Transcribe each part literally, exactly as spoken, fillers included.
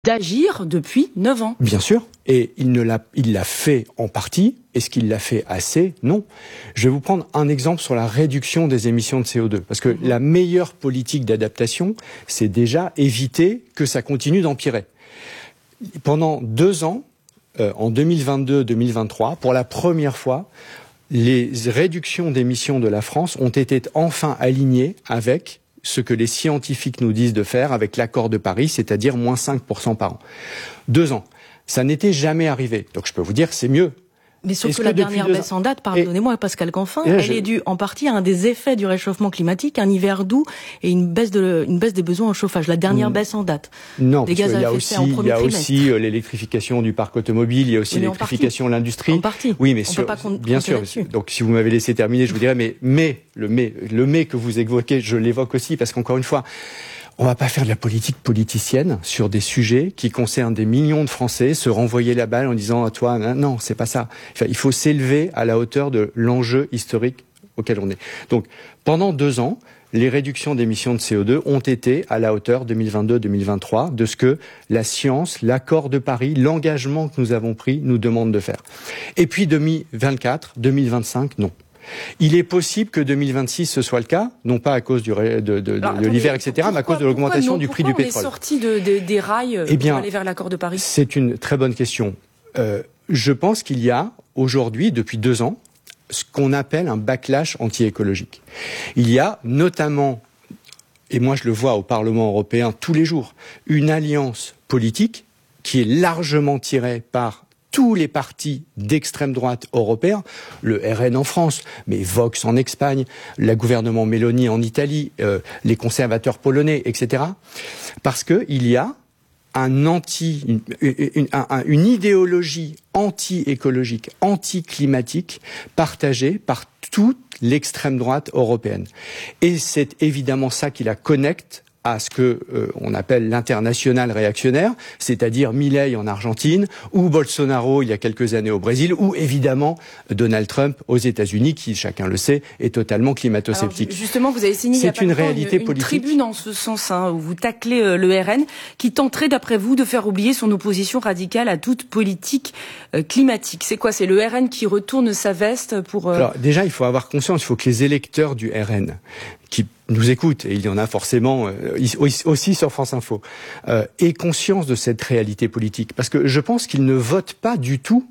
d'agir depuis neuf ans. Bien sûr, et il ne l'a, il l'a fait en partie. Est-ce qu'il l'a fait assez? Non. Je vais vous prendre un exemple sur la réduction des émissions de C O deux. Parce que mmh. la meilleure politique d'adaptation, c'est déjà éviter que ça continue d'empirer. Pendant deux ans, euh, en deux mille vingt-deux deux mille vingt-trois, pour la première fois, les réductions d'émissions de la France ont été enfin alignées avec ce que les scientifiques nous disent de faire avec l'accord de Paris, c'est-à-dire moins cinq pour cent par an. Deux ans. Ça n'était jamais arrivé. Donc je peux vous dire que c'est mieux. Mais sauf que, que la dernière baisse en date, pardonnez-moi Pascal Canfin, elle je... est due en partie à un des effets du réchauffement climatique, un hiver doux et une baisse de une baisse des besoins en chauffage. La dernière mmh. baisse en date. Non, des parce gaz qu'il y à a effet aussi, en premier il y a trimestre. aussi euh, l'électrification du parc automobile, il y a aussi oui, l'électrification de l'industrie. En partie. Oui, mais on sur, peut pas compte, bien sûr. Donc si vous m'avez laissé terminer, je vous dirais, mais mais le mais le mais que vous évoquez, je l'évoque aussi parce qu'encore une fois. On va pas faire de la politique politicienne sur des sujets qui concernent des millions de Français, se renvoyer la balle en disant à toi, non, c'est pas ça. Enfin, il faut s'élever à la hauteur de l'enjeu historique auquel on est. Donc, pendant deux ans, les réductions d'émissions de C O deux ont été à la hauteur deux mille vingt-deux deux mille vingt-trois de ce que la science, l'accord de Paris, l'engagement que nous avons pris nous demande de faire. Et puis deux mille vingt-quatre deux mille vingt-cinq, non. Il est possible que deux mille vingt-six ce soit le cas, non pas à cause du ré, de, de, Alors, de l'hiver, et cetera, pourquoi, mais à cause de l'augmentation du prix du pétrole. Pourquoi on est sorti de, de, des rails eh bien, pour aller vers l'accord de Paris? C'est une très bonne question. Euh, je pense qu'il y a aujourd'hui, depuis deux ans, ce qu'on appelle un backlash anti-écologique. Il y a notamment, et moi je le vois au Parlement européen tous les jours, une alliance politique qui est largement tirée par tous les partis d'extrême droite européens, le R N en France, mais Vox en Espagne, le gouvernement Meloni en Italie, euh, les conservateurs polonais, et cetera. Parce que il y a un anti, une, une, une, une idéologie anti-écologique, anti-climatique partagée par toute l'extrême droite européenne. Et c'est évidemment ça qui la connecte à ce que euh, on appelle l'international réactionnaire, c'est-à-dire Milei en Argentine, ou Bolsonaro il y a quelques années au Brésil, ou évidemment Donald Trump aux États-Unis, qui, chacun le sait, est totalement climato-sceptique. Alors, justement, vous avez signé il y a pas une réalité une, une politique. tribune en ce sens, hein, où vous taclez euh, le R N, qui tenterait, d'après vous, de faire oublier son opposition radicale à toute politique euh, climatique. C'est quoi? C'est le R N qui retourne sa veste pour... Euh... Alors déjà, il faut avoir conscience, il faut que les électeurs du R N, qui nous écoutent, et il y en a forcément euh, aussi sur France Info, euh, aient conscience de cette réalité politique. Parce que je pense qu'ils ne votent pas du tout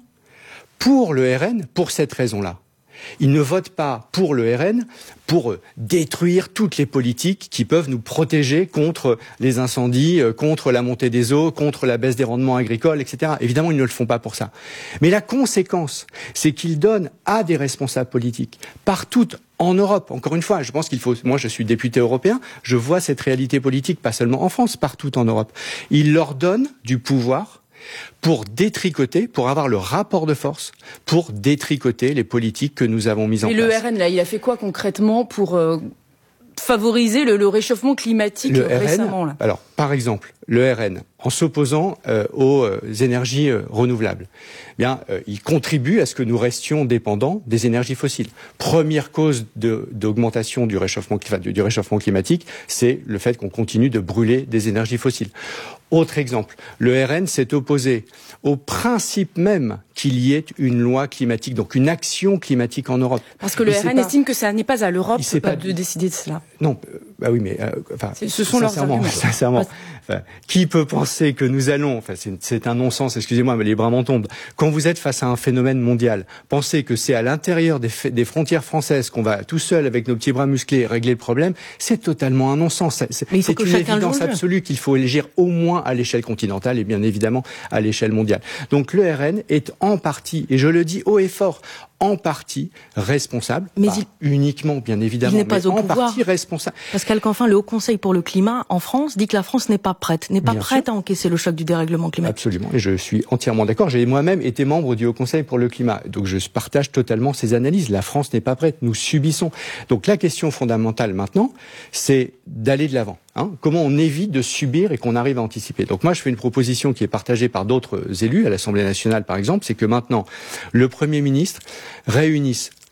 pour le R N pour cette raison-là. Ils ne votent pas pour le R N pour détruire toutes les politiques qui peuvent nous protéger contre les incendies, contre la montée des eaux, contre la baisse des rendements agricoles, et cetera. Évidemment, ils ne le font pas pour ça. Mais la conséquence, c'est qu'ils donnent à des responsables politiques, partout en Europe, encore une fois, je pense qu'il faut... Moi, je suis député européen, je vois cette réalité politique, pas seulement en France, partout en Europe. Ils leur donnent du pouvoir pour détricoter, pour avoir le rapport de force, pour détricoter les politiques que nous avons mises en place. Mais le R N, là, il a fait quoi concrètement pour euh, favoriser le, le réchauffement climatique le récemment R N, là alors, par exemple, le R N, en s'opposant euh, aux euh, énergies euh, renouvelables, eh bien, euh, il contribue à ce que nous restions dépendants des énergies fossiles. Première cause de, d'augmentation du réchauffement, du, du réchauffement climatique, c'est le fait qu'on continue de brûler des énergies fossiles. Autre exemple, le R N s'est opposé au principe même qu'il y ait une loi climatique, donc une action climatique en Europe. Parce que le R N pas, estime que ça n'est pas à l'Europe pas, pas de décider de cela. Non, euh, bah oui, mais euh, enfin, ce sont leurs arguments. Sincèrement, enfin, qui peut penser que nous allons, enfin, c'est, c'est un non-sens, excusez-moi, mais les bras m'en tombent. Quand vous êtes face à un phénomène mondial, pensez que c'est à l'intérieur des, des frontières françaises qu'on va tout seul avec nos petits bras musclés régler le problème, c'est totalement un non-sens. C'est, c'est une évidence absolue qu'il faut agir au moins à l'échelle continentale et bien évidemment à l'échelle mondiale. Donc le R N est en partie, et je le dis haut et fort, en partie responsable, mais pas il, uniquement bien évidemment, il n'est pas mais au en pouvoir. partie responsable. Pascal Canfin, le Haut Conseil pour le climat en France dit que la France n'est pas prête, n'est pas bien prête sûr. à encaisser le choc du dérèglement climatique. Absolument, et je suis entièrement d'accord. J'ai moi-même été membre du Haut Conseil pour le climat, donc je partage totalement ces analyses. La France n'est pas prête, nous subissons. Donc la question fondamentale maintenant, c'est d'aller de l'avant. Hein, comment on évite de subir et qu'on arrive à anticiper. Donc moi, je fais une proposition qui est partagée par d'autres élus, à l'Assemblée nationale par exemple, c'est que maintenant, le Premier ministre réunisse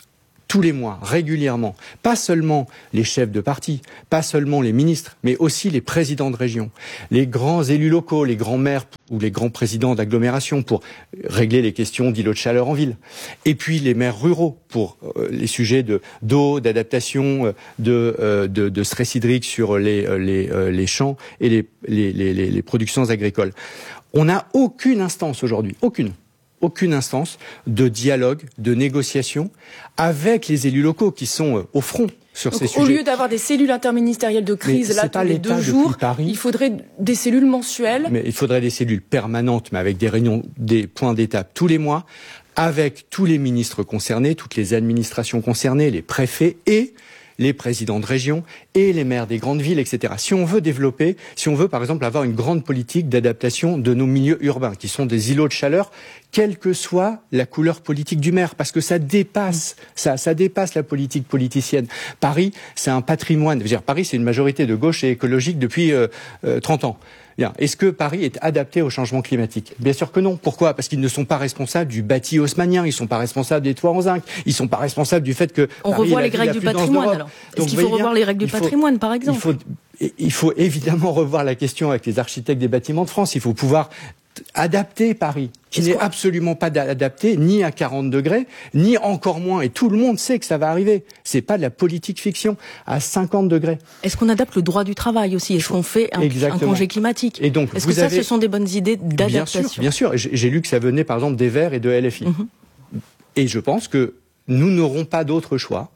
tous les mois, régulièrement, pas seulement les chefs de parti, pas seulement les ministres, mais aussi les présidents de région, les grands élus locaux, les grands maires ou les grands présidents d'agglomération pour régler les questions d'îlots de chaleur en ville, et puis les maires ruraux pour euh, les sujets de d'eau, d'adaptation, de, euh, de, de stress hydrique sur les, les, euh, les champs et les, les, les, les productions agricoles. On n'a aucune instance aujourd'hui, aucune. aucune instance de dialogue, de négociation avec les élus locaux qui sont au front sur Donc, ces sujets. Au lieu d'avoir des cellules interministérielles de crise, là, tous les deux jours, Paris, il faudrait des cellules mensuelles. Mais il faudrait des cellules permanentes, mais avec des réunions, des points d'étape tous les mois, avec tous les ministres concernés, toutes les administrations concernées, les préfets et les présidents de région et les maires des grandes villes, et cetera. Si on veut développer, si on veut par exemple avoir une grande politique d'adaptation de nos milieux urbains, qui sont des îlots de chaleur, quelle que soit la couleur politique du maire, parce que ça dépasse, ça, ça dépasse la politique politicienne. Paris, c'est un patrimoine. Je veux dire, Paris, c'est une majorité de gauche et écologique depuis euh, euh, trente ans. Bien. Est-ce que Paris est adapté au changement climatique? Bien sûr que non. Pourquoi? Parce qu'ils ne sont pas responsables du bâti haussmannien, ils ne sont pas responsables des toits en zinc, ils ne sont pas responsables du fait que on Paris revoit est la les règles du patrimoine. Alors, est-ce qu'il faut revoir les règles du patrimoine, par exemple? Il faut, il faut évidemment revoir la question avec les architectes des bâtiments de France. Il faut pouvoir adapter Paris, qui n'est absolument pas adapté ni à quarante degrés, ni encore moins, et tout le monde sait que ça va arriver. C'est pas de la politique fiction, à cinquante degrés. Est-ce qu'on adapte le droit du travail aussi? Est-ce qu'on fait un, un congé climatique? Et donc, est-ce que ça, avez... ce sont des bonnes idées d'adaptation? Bien sûr, bien sûr. J'ai lu que ça venait, par exemple, des Verts et de L F I. Mm-hmm. Et je pense que nous n'aurons pas d'autre choix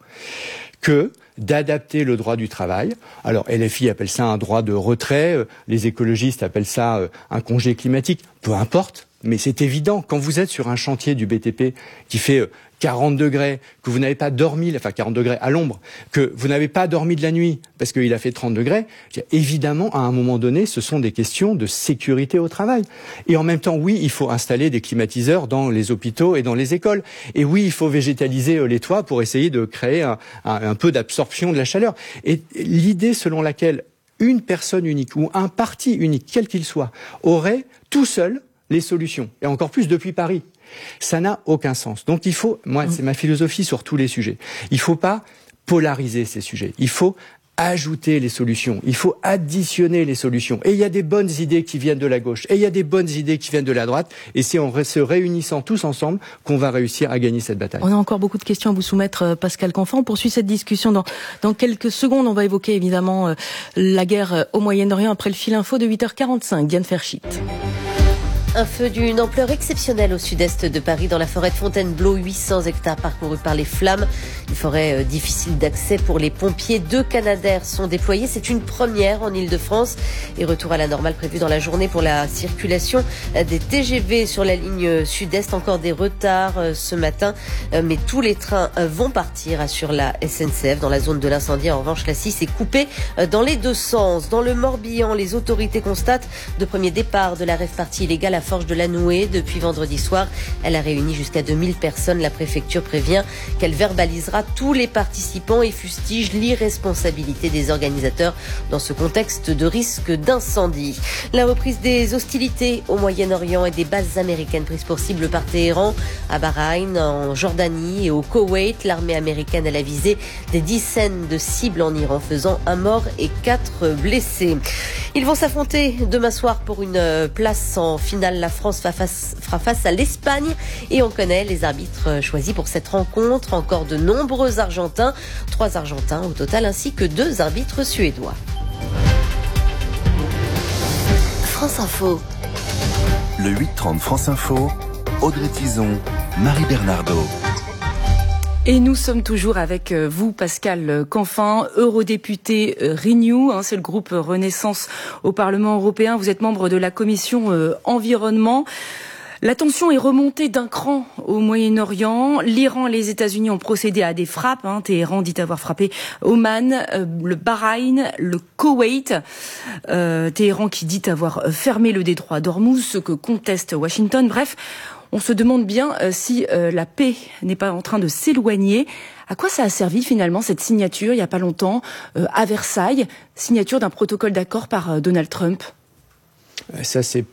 que d'adapter le droit du travail. Alors L F I appelle ça un droit de retrait, les écologistes appellent ça un congé climatique, peu importe, mais c'est évident, quand vous êtes sur un chantier du B T P qui fait quarante degrés, que vous n'avez pas dormi, enfin quarante degrés à l'ombre, que vous n'avez pas dormi de la nuit parce qu'il a fait trente degrés, évidemment, à un moment donné, ce sont des questions de sécurité au travail. Et en même temps, oui, il faut installer des climatiseurs dans les hôpitaux et dans les écoles. Et oui, il faut végétaliser les toits pour essayer de créer un, un, un peu d'absorption de la chaleur. Et l'idée selon laquelle une personne unique ou un parti unique, quel qu'il soit, aurait tout seul les solutions, et encore plus depuis Paris, ça n'a aucun sens. Donc il faut, moi c'est ma philosophie sur tous les sujets, il ne faut pas polariser ces sujets, il faut ajouter les solutions, il faut additionner les solutions. Et il y a des bonnes idées qui viennent de la gauche, et il y a des bonnes idées qui viennent de la droite, et c'est en se réunissant tous ensemble qu'on va réussir à gagner cette bataille. On a encore beaucoup de questions à vous soumettre, Pascal Canfin. On poursuit cette discussion dans, dans quelques secondes. On va évoquer évidemment euh, la guerre au Moyen-Orient après le fil info de huit heures quarante-cinq. Diane Ferchit. Un feu d'une ampleur exceptionnelle au sud-est de Paris, dans la forêt de Fontainebleau, huit cents hectares parcourus par les flammes. Une forêt euh, difficile d'accès pour les pompiers. Deux Canadair sont déployés. C'est une première en Ile-de-France. Et retour à la normale prévu dans la journée pour la circulation euh, des T G V sur la ligne sud-est. Encore des retards euh, ce matin, euh, mais tous les trains euh, vont partir, assure la S N C F. Dans la zone de l'incendie, en revanche, la six est coupée euh, dans les deux sens. Dans le Morbihan, les autorités constatent de premiers départs de la rave-party illégale à Forge de la Nouée. Depuis vendredi soir, elle a réuni jusqu'à deux mille personnes. La préfecture prévient qu'elle verbalisera tous les participants et fustige l'irresponsabilité des organisateurs dans ce contexte de risque d'incendie. La reprise des hostilités au Moyen-Orient et des bases américaines prises pour cible par Téhéran à Bahreïn, en Jordanie et au Koweït. L'armée américaine a visé des dizaines de cibles en Iran, faisant un mort et quatre blessés. Ils vont s'affronter demain soir pour une place en finale. La France fera face, fera face à l'Espagne et on connaît les arbitres choisis pour cette rencontre. Encore de nombreux Argentins, trois Argentins au total, ainsi que deux arbitres suédois. France Info. Le huit trente France Info, Audrey Tizon, Marie Bernardo. Et nous sommes toujours avec vous, Pascal Canfin, eurodéputé Renew, hein, c'est le groupe Renaissance au Parlement européen. Vous êtes membre de la commission euh, environnement. La tension est remontée d'un cran au Moyen-Orient. L'Iran et les États-Unis ont procédé à des frappes. Hein. Téhéran dit avoir frappé Oman, euh, le Bahreïn, le Koweït. Euh, Téhéran qui dit avoir fermé le détroit d'Ormuz, ce que conteste Washington. Bref, on se demande bien euh, si euh, la paix n'est pas en train de s'éloigner. À quoi ça a servi finalement cette signature, il n'y a pas longtemps, euh, à Versailles, signature d'un protocole d'accord par euh, Donald Trump? Ça, c'est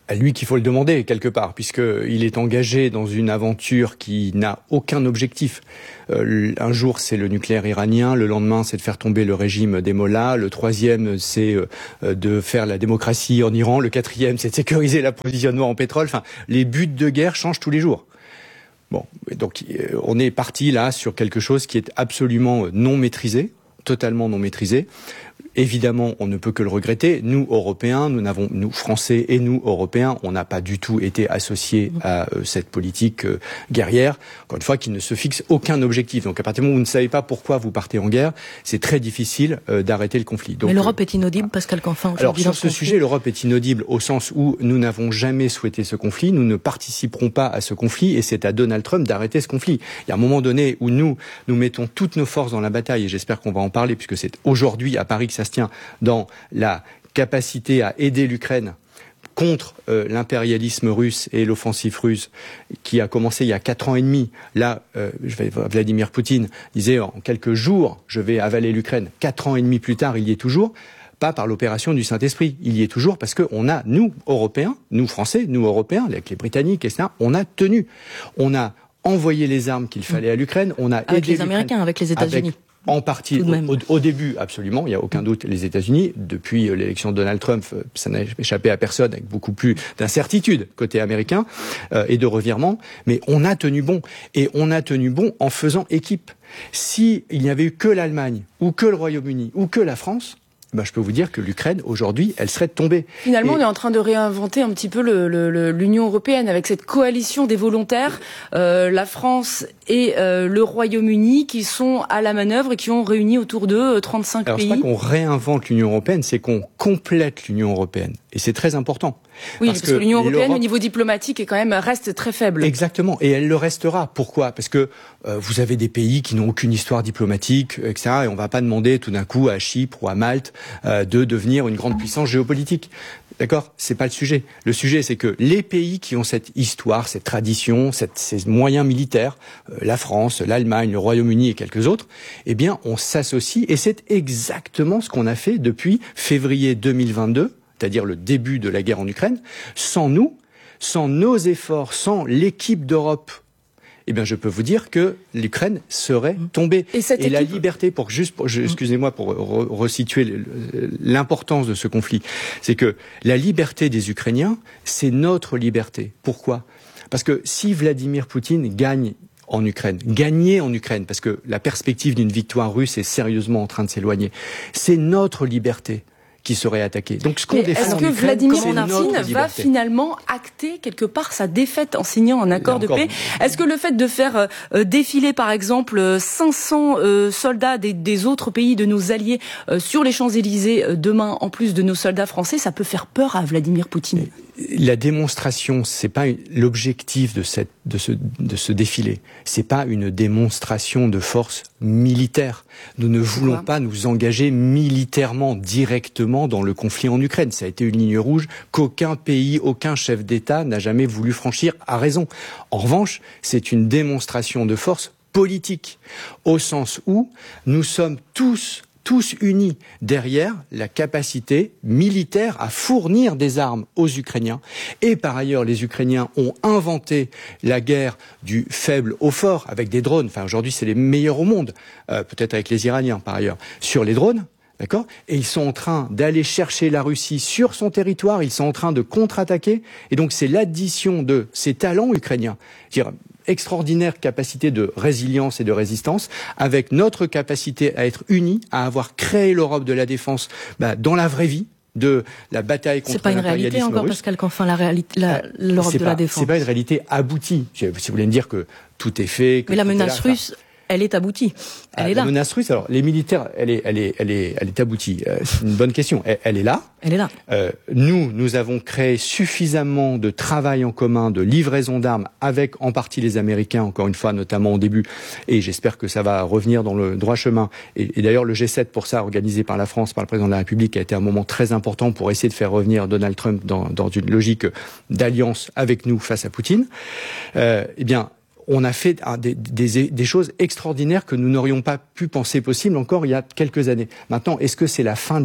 à lui qu'il faut le demander quelque part, puisqu'il est engagé dans une aventure qui n'a aucun objectif. Euh, un jour, c'est le nucléaire iranien, le lendemain, c'est de faire tomber le régime des mollahs, le troisième, c'est euh, de faire la démocratie en Iran, le quatrième, c'est de sécuriser l'approvisionnement en pétrole. Enfin, les buts de guerre changent tous les jours. Bon, donc euh, on est parti là sur quelque chose qui est absolument non maîtrisé, totalement non maîtrisé. Évidemment, on ne peut que le regretter. Nous, Européens, nous n'avons, nous, Français et nous, Européens, on n'a pas du tout été associés à euh, cette politique euh, guerrière. Encore une fois, qui ne se fixe aucun objectif. Donc, à partir du moment où vous ne savez pas pourquoi vous partez en guerre, c'est très difficile euh, d'arrêter le conflit. Donc, mais l'Europe euh, est inaudible, Pascal Canfin. Alors, sur ce sujet, l'Europe est inaudible au sens où nous n'avons jamais souhaité ce conflit. Nous ne participerons pas à ce conflit et c'est à Donald Trump d'arrêter ce conflit. Il y a un moment donné où nous, nous mettons toutes nos forces dans la bataille et j'espère qu'on va en parler puisque c'est aujourd'hui à Paris que ça se tient, dans la capacité à aider l'Ukraine contre euh, l'impérialisme russe et l'offensive russe qui a commencé il y a quatre ans et demi. Là, euh, je vais, Vladimir Poutine disait en quelques jours, je vais avaler l'Ukraine. Quatre ans et demi plus tard, il y est toujours. Pas par l'opération du Saint-Esprit. Il y est toujours parce qu'on a, nous, Européens, nous, Français, nous, Européens, avec les Britanniques, et cetera, on a tenu. On a envoyé les armes qu'il fallait à l'Ukraine. On a avec aidé les Américains, avec les États-Unis. Avec En partie, au, au début, absolument, il n'y a aucun doute, les États-Unis. Depuis l'élection de Donald Trump, ça n'a échappé à personne, avec beaucoup plus d'incertitude côté américain euh, et de revirement. Mais on a tenu bon, et on a tenu bon en faisant équipe. Si il n'y avait eu que l'Allemagne, ou que le Royaume-Uni, ou que la France, ben, je peux vous dire que l'Ukraine, aujourd'hui, elle serait tombée. Finalement, et... on est en train de réinventer un petit peu le, le, le, l'Union européenne avec cette coalition des volontaires, euh, la France et euh, le Royaume-Uni qui sont à la manœuvre et qui ont réuni autour d'eux trente-cinq Alors, pays. Alors, c'est pas qu'on réinvente l'Union européenne, c'est qu'on complète l'Union européenne. Et c'est très important. Oui, parce, parce que, que l'Union européenne, au niveau diplomatique, est quand même reste très faible. Exactement, et elle le restera. Pourquoi ? Parce que euh, vous avez des pays qui n'ont aucune histoire diplomatique, et cetera. Et on va pas demander tout d'un coup à Chypre ou à Malte euh, de devenir une grande puissance géopolitique. D'accord ? C'est pas le sujet. Le sujet, c'est que les pays qui ont cette histoire, cette tradition, cette, ces moyens militaires, euh, la France, l'Allemagne, le Royaume-Uni et quelques autres, eh bien, on s'associe. Et c'est exactement ce qu'on a fait depuis février deux mille vingt-deux, c'est-à-dire le début de la guerre en Ukraine. Sans nous, sans nos efforts, sans l'équipe d'Europe, eh bien, je peux vous dire que l'Ukraine serait tombée. Et, cette et équipe... la liberté, pour juste, pour, je, excusez-moi, pour re, resituer l'importance de ce conflit, c'est que la liberté des Ukrainiens, c'est notre liberté. Pourquoi ? Parce que si Vladimir Poutine gagne en Ukraine, gagner en Ukraine, parce que la perspective d'une victoire russe est sérieusement en train de s'éloigner, c'est notre liberté qui serait attaqué. Donc ce qu'on défend est-ce que Vladimir Poutine va finalement acter quelque part sa défaite en signant un accord de paix ? Est-ce que le fait de faire euh, défiler par exemple cinq cents euh, soldats des, des autres pays de nos alliés euh, sur les Champs-Élysées euh, demain, en plus de nos soldats français, ça peut faire peur à Vladimir Poutine ? La démonstration, c'est pas l'objectif de cette de ce de ce défilé. C'est pas une démonstration de force militaire. Nous ne voulons pas nous engager militairement directement dans le conflit en Ukraine. Ça a été une ligne rouge qu'aucun pays, aucun chef d'État n'a jamais voulu franchir à raison. En revanche, c'est une démonstration de force politique, au sens où nous sommes tous tous unis derrière la capacité militaire à fournir des armes aux Ukrainiens. Et par ailleurs, les Ukrainiens ont inventé la guerre du faible au fort avec des drones. Enfin, aujourd'hui, c'est les meilleurs au monde, euh, peut-être avec les Iraniens par ailleurs, sur les drones. D'accord ? Et ils sont en train d'aller chercher la Russie sur son territoire, ils sont en train de contre-attaquer. Et donc, c'est l'addition de ces talents ukrainiens, c'est-à-dire extraordinaire capacité de résilience et de résistance, avec notre capacité à être unis, à avoir créé l'Europe de la défense bah, dans la vraie vie, de la bataille contre l'impérialisme russe. C'est pas une réalité encore, russe. Pascal Canfin, la réalité, la, l'Europe de pas, la défense. C'est pas une réalité aboutie. Si vous voulez me dire que tout est fait... Que mais la menace là, russe... Enfin, elle est aboutie. Elle ah, est là. La menace russe, alors les militaires, elle est, elle est, elle est, elle est aboutie. Euh, c'est une bonne question. Elle, elle est là. Elle est là. Euh, nous, nous avons créé suffisamment de travail en commun, de livraison d'armes avec, en partie, les Américains, encore une fois, notamment au début. Et j'espère que ça va revenir dans le droit chemin. Et, et d'ailleurs, le G sept, pour ça, organisé par la France, par le président de la République, a été un moment très important pour essayer de faire revenir Donald Trump dans, dans une logique d'alliance avec nous face à Poutine. Euh, eh bien, on a fait des, des, des choses extraordinaires que nous n'aurions pas pu penser possible encore il y a quelques années. Maintenant, est-ce que c'est la fin de l'histoire ?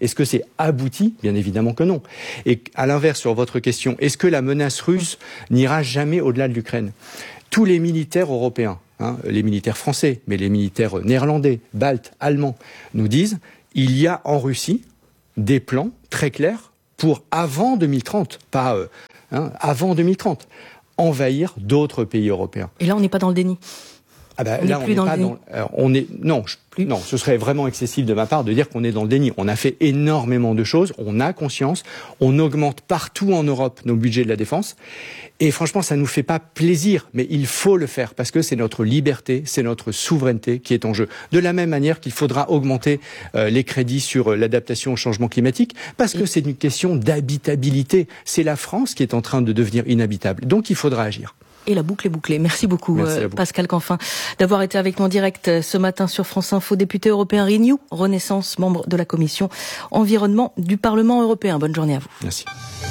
Est-ce que c'est abouti? Bien évidemment que non. Et à l'inverse, sur votre question, est-ce que la menace russe n'ira jamais au-delà de l'Ukraine? Tous les militaires européens, hein, les militaires français, mais les militaires néerlandais, baltes, allemands, nous disent il y a en Russie des plans très clairs pour avant deux mille trente, pas euh, hein, avant deux mille trente, envahir d'autres pays européens. Et là, on n'est pas dans le déni. Ah bah, on là, n'est on plus n'est dans pas le déni. dans. Alors, on est non, je, Plus. non, ce serait vraiment excessif de ma part de dire qu'on est dans le déni. On a fait énormément de choses, on a conscience, on augmente partout en Europe nos budgets de la défense, et franchement, ça nous fait pas plaisir, mais il faut le faire parce que c'est notre liberté, c'est notre souveraineté qui est en jeu. De la même manière qu'il faudra augmenter euh, les crédits sur euh, l'adaptation au changement climatique, parce que c'est une question d'habitabilité. C'est la France qui est en train de devenir inhabitable, donc il faudra agir. Et la boucle est bouclée. Merci beaucoup, Merci euh, Pascal Canfin, d'avoir été avec nous en direct ce matin sur France Info. Député européen Renew, Renaissance, membre de la commission environnement du Parlement européen. Bonne journée à vous. Merci.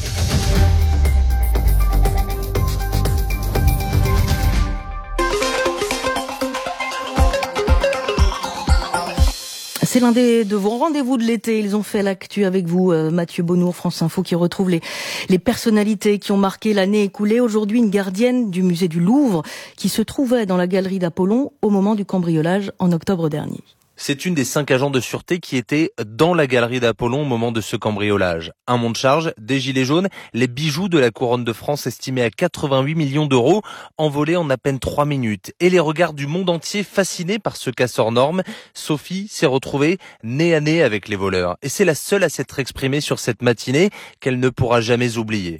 C'est l'un des, de vos rendez-vous de l'été. Ils ont fait l'actu avec vous, euh, Mathieu Bonnour, France Info, qui retrouve les, les personnalités qui ont marqué l'année écoulée. Aujourd'hui, une gardienne du musée du Louvre qui se trouvait dans la galerie d'Apollon au moment du cambriolage en octobre dernier. C'est une des cinq agents de sûreté qui étaient dans la galerie d'Apollon au moment de ce cambriolage. Un monte charge, des gilets jaunes, les bijoux de la couronne de France estimés à quatre-vingt-huit millions d'euros, envolés en à peine trois minutes. Et les regards du monde entier fascinés par ce casseur norme. Sophie s'est retrouvée nez à nez avec les voleurs. Et c'est la seule à s'être exprimée sur cette matinée qu'elle ne pourra jamais oublier.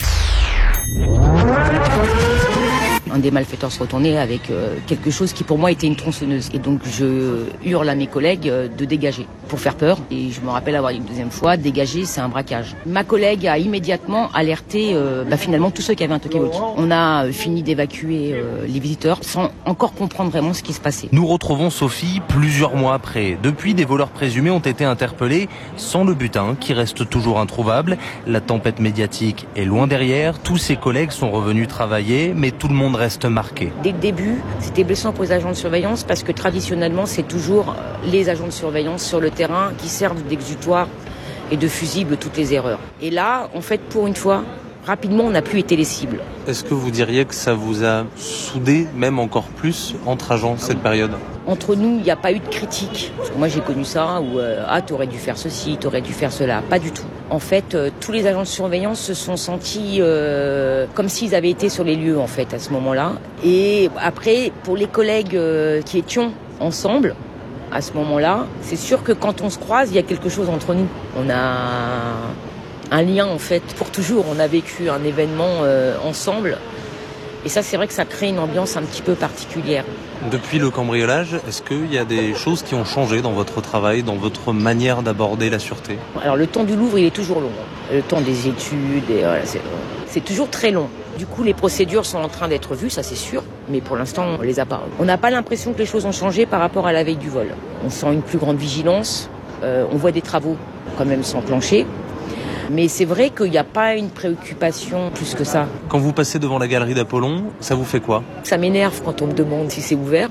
Un des malfaiteurs se retournait avec euh, quelque chose qui pour moi était une tronçonneuse. Et donc je hurle à mes collègues euh, de dégager pour faire peur. Et je me rappelle avoir dit une deuxième fois, dégager c'est un braquage. Ma collègue a immédiatement alerté euh, bah, finalement tous ceux qui avaient un talkie-walkie. On a euh, fini d'évacuer euh, les visiteurs sans encore comprendre vraiment ce qui se passait. Nous retrouvons Sophie plusieurs mois après. Depuis, des voleurs présumés ont été interpellés sans le butin qui reste toujours introuvable. La tempête médiatique est loin derrière. Tous ses collègues sont revenus travailler, mais tout le monde reste marqué. Dès le début, c'était blessant pour les agents de surveillance parce que traditionnellement, c'est toujours les agents de surveillance sur le terrain qui servent d'exutoire et de fusible toutes les erreurs. Et là, en fait, pour une fois, rapidement, on n'a plus été les cibles. Est-ce que vous diriez que ça vous a soudé, même encore plus, entre agents cette période ? Entre nous, il n'y a pas eu de critique. Moi, j'ai connu ça où euh, ah, t'aurais dû faire ceci, t'aurais dû faire cela. Pas du tout. En fait, euh, tous les agents de surveillance se sont sentis euh, comme s'ils avaient été sur les lieux, en fait, à ce moment-là. Et après, pour les collègues euh, qui étions ensemble, à ce moment-là, c'est sûr que quand on se croise, il y a quelque chose entre nous. On a un lien, en fait, pour toujours. On a vécu un événement euh, ensemble. Et ça, c'est vrai que ça crée une ambiance un petit peu particulière. Depuis le cambriolage, est-ce qu'il y a des choses qui ont changé dans votre travail, dans votre manière d'aborder la sûreté ? Alors, le temps du Louvre, il est toujours long. Le temps des études, et voilà, c'est, c'est toujours très long. Du coup, les procédures sont en train d'être vues, ça c'est sûr, mais pour l'instant, on les a pas. On n'a pas l'impression que les choses ont changé par rapport à la veille du vol. On sent une plus grande vigilance, euh, on voit des travaux quand même s'enclencher. Mais c'est vrai qu'il n'y a pas une préoccupation plus que ça. Quand vous passez devant la galerie d'Apollon, ça vous fait quoi ? Ça m'énerve quand on me demande si c'est ouvert.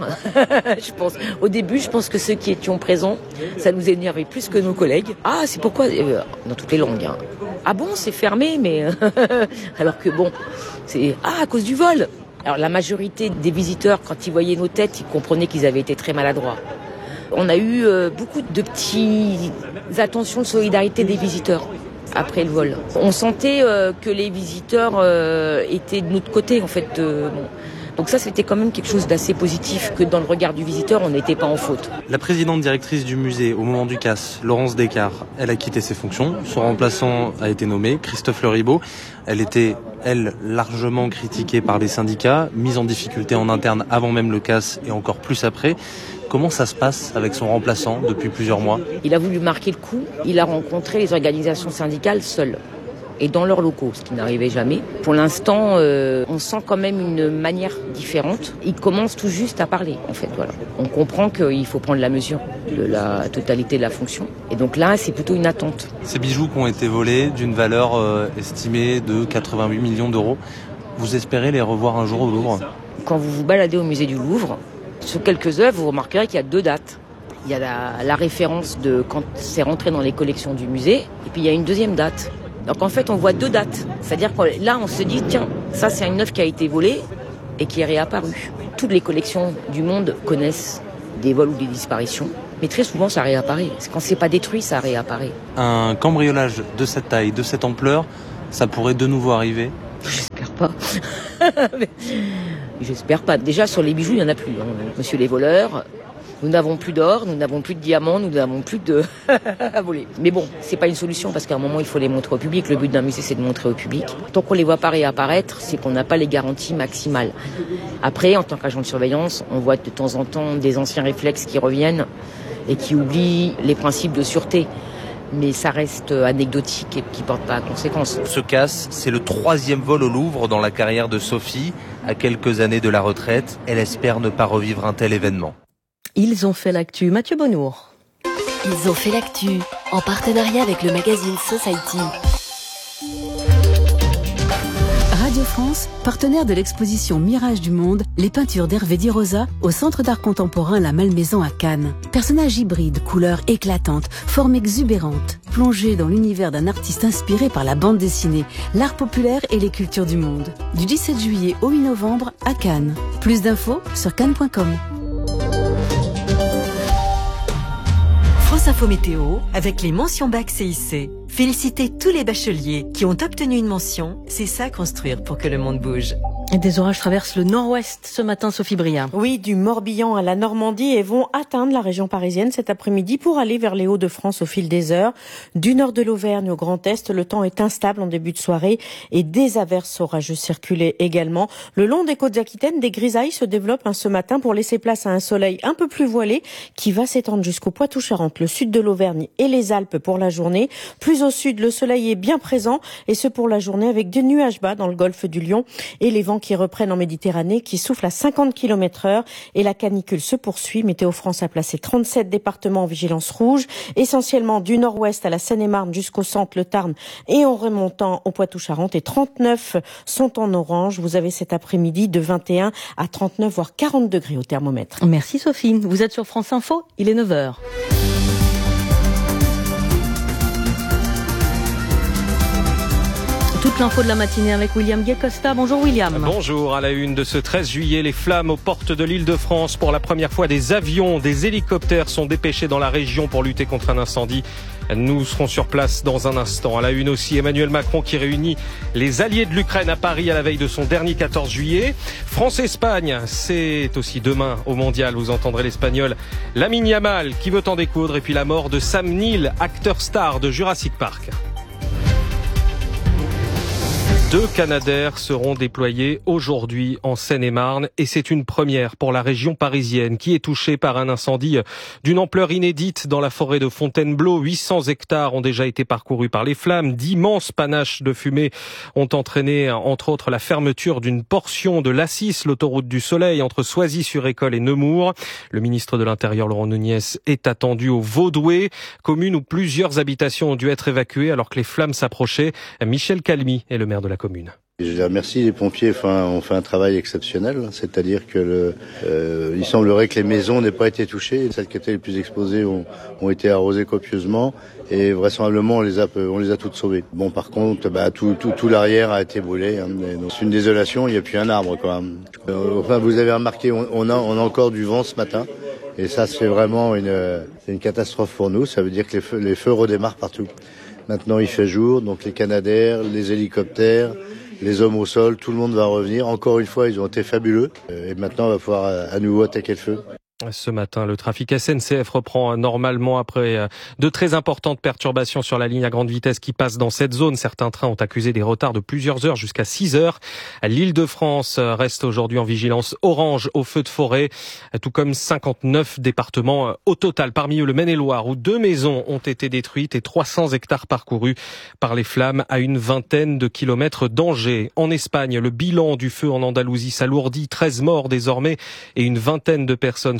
je pense, au début, je pense que ceux qui étions présents, ça nous énervait plus que nos collègues. Ah, c'est pourquoi euh, dans toutes les langues. Hein. Ah bon, c'est fermé, mais alors que bon, c'est ah à cause du vol. Alors la majorité des visiteurs, quand ils voyaient nos têtes, ils comprenaient qu'ils avaient été très maladroits. On a eu euh, beaucoup de petites attentions de solidarité des visiteurs. Après le vol. On sentait euh, que les visiteurs euh, étaient de notre côté, en fait. Euh, bon. Donc ça, c'était quand même quelque chose d'assez positif, que dans le regard du visiteur, on n'était pas en faute. La présidente directrice du musée, au moment du casse, Laurence Descartes, elle a quitté ses fonctions. Son remplaçant a été nommé, Christophe Leribaud. Elle était, elle, largement critiquée par les syndicats, mise en difficulté en interne avant même le casse et encore plus après. Comment ça se passe avec son remplaçant depuis plusieurs mois ? Il a voulu marquer le coup. Il a rencontré les organisations syndicales seules et dans leurs locaux, ce qui n'arrivait jamais. Pour l'instant, euh, on sent quand même une manière différente. Il commence tout juste à parler, en fait. Voilà. On comprend qu'il faut prendre la mesure de la totalité de la fonction. Et donc là, c'est plutôt une attente. Ces bijoux qui ont été volés d'une valeur euh, estimée de quatre-vingt-huit millions d'euros, vous espérez les revoir un jour au Louvre ? Quand vous vous baladez au musée du Louvre, sur quelques œuvres, vous remarquerez qu'il y a deux dates. Il y a la, la référence de quand c'est rentré dans les collections du musée, et puis il y a une deuxième date. Donc en fait, on voit deux dates. C'est-à-dire que là, on se dit, tiens, ça c'est une œuvre qui a été volée et qui est réapparue. Toutes les collections du monde connaissent des vols ou des disparitions, mais très souvent ça réapparaît. Quand c'est pas détruit, ça réapparaît. Un cambriolage de cette taille, de cette ampleur, ça pourrait de nouveau arriver ? J'espère pas. J'espère pas. Déjà, sur les bijoux, il n'y en a plus. Hein. Monsieur les voleurs, nous n'avons plus d'or, nous n'avons plus de diamants, nous n'avons plus de à voler. Mais bon, c'est pas une solution parce qu'à un moment, il faut les montrer au public. Le but d'un musée, c'est de montrer au public. Tant qu'on les voit pas réapparaître, c'est qu'on n'a pas les garanties maximales. Après, en tant qu'agent de surveillance, on voit de temps en temps des anciens réflexes qui reviennent et qui oublient les principes de sûreté. Mais ça reste anecdotique et qui ne porte pas à conséquence. Ce casse, c'est le troisième vol au Louvre dans la carrière de Sophie. À quelques années de la retraite, elle espère ne pas revivre un tel événement. Ils ont fait l'actu. Mathieu Bonnour. Ils ont fait l'actu en partenariat avec le magazine Society. Radio France, partenaire de l'exposition Mirage du Monde, les peintures d'Hervé Di Rosa au Centre d'art contemporain La Malmaison à Cannes. Personnages hybrides, couleurs éclatantes, formes exubérantes, plongés dans l'univers d'un artiste inspiré par la bande dessinée, l'art populaire et les cultures du monde. Du dix-sept juillet au huit novembre à Cannes. Plus d'infos sur cannes point com. France Info Météo avec les mentions bac C I C. Félicitez tous les bacheliers qui ont obtenu une mention. C'est ça construire pour que le monde bouge. Et des orages traversent le nord-ouest ce matin, Sophie Bria. Oui, du Morbihan à la Normandie et vont atteindre la région parisienne cet après-midi pour aller vers les Hauts-de-France au fil des heures. Du nord de l'Auvergne au Grand Est, le temps est instable en début de soirée et des averses orageuses circulent également. Le long des côtes aquitaines, des grisailles se développent hein, ce matin pour laisser place à un soleil un peu plus voilé qui va s'étendre jusqu'au Poitou-Charentes, le sud de l'Auvergne et les Alpes pour la journée. Plus au sud, le soleil est bien présent et ce pour la journée avec des nuages bas dans le golfe du Lion et les vents qui reprennent en Méditerranée, qui soufflent à cinquante kilomètres heure et la canicule se poursuit. Météo France a placé trente-sept départements en vigilance rouge, essentiellement du nord-ouest à la Seine-et-Marne jusqu'au centre, le Tarn et en remontant au Poitou-Charentes et trente-neuf sont en orange. Vous avez cet après-midi de vingt et un à trente-neuf voire quarante degrés au thermomètre. Merci Sophie. Vous êtes sur France Info, il est neuf heures. Toute l'info de la matinée avec William Guy-Costa. Bonjour William. Bonjour. À la une de ce treize juillet, les flammes aux portes de l'Île-de-France. Pour la première fois, des avions, des hélicoptères sont dépêchés dans la région pour lutter contre un incendie. Nous serons sur place dans un instant. À la une aussi, Emmanuel Macron qui réunit les alliés de l'Ukraine à Paris à la veille de son dernier quatorze juillet. France-Espagne, c'est aussi demain au Mondial. Vous entendrez l'Espagnol Lamine Yamal qui veut en découdre. Et puis la mort de Sam Neill, acteur star de Jurassic Park. Deux Canadair seront déployés aujourd'hui en Seine-et-Marne et c'est une première pour la région parisienne qui est touchée par un incendie d'une ampleur inédite dans la forêt de Fontainebleau. huit cents hectares ont déjà été parcourus par les flammes. D'immenses panaches de fumée ont entraîné entre autres la fermeture d'une portion de l'A six, l'autoroute du Soleil entre Soisy-sur-École et Nemours. Le ministre de l'Intérieur Laurent Nunez est attendu au Vaudoué, commune où plusieurs habitations ont dû être évacuées alors que les flammes s'approchaient. Michel Calmy est le maire de la commune. Je remercie les pompiers, enfin, ont fait un travail exceptionnel, c'est-à-dire que le, euh, il semblerait que les maisons n'aient pas été touchées, celles qui étaient les plus exposées ont, ont été arrosées copieusement et vraisemblablement on les a, on les a toutes sauvées. Bon, par contre, bah, tout, tout, tout l'arrière a été brûlé, hein, c'est une désolation, il n'y a plus un arbre, quoi. Euh, enfin, vous avez remarqué, on, on a, on a encore du vent ce matin. Et ça, c'est vraiment une, c'est une catastrophe pour nous. Ça veut dire que les feux, les feux redémarrent partout. Maintenant, il fait jour, donc les Canadair, les hélicoptères, les hommes au sol, tout le monde va revenir. Encore une fois, ils ont été fabuleux. Et maintenant, on va pouvoir à nouveau attaquer le feu. Ce matin, le trafic S N C F reprend normalement après de très importantes perturbations sur la ligne à grande vitesse qui passe dans cette zone. Certains trains ont accusé des retards de plusieurs heures jusqu'à six heures. L'Île-de-France reste aujourd'hui en vigilance orange au feu de forêt, tout comme cinquante-neuf départements au total. Parmi eux, le Maine-et-Loire, où deux maisons ont été détruites et trois cents hectares parcourus par les flammes à une vingtaine de kilomètres d'Angers. En Espagne, le bilan du feu en Andalousie s'alourdit. treize morts désormais et une vingtaine de personnes sont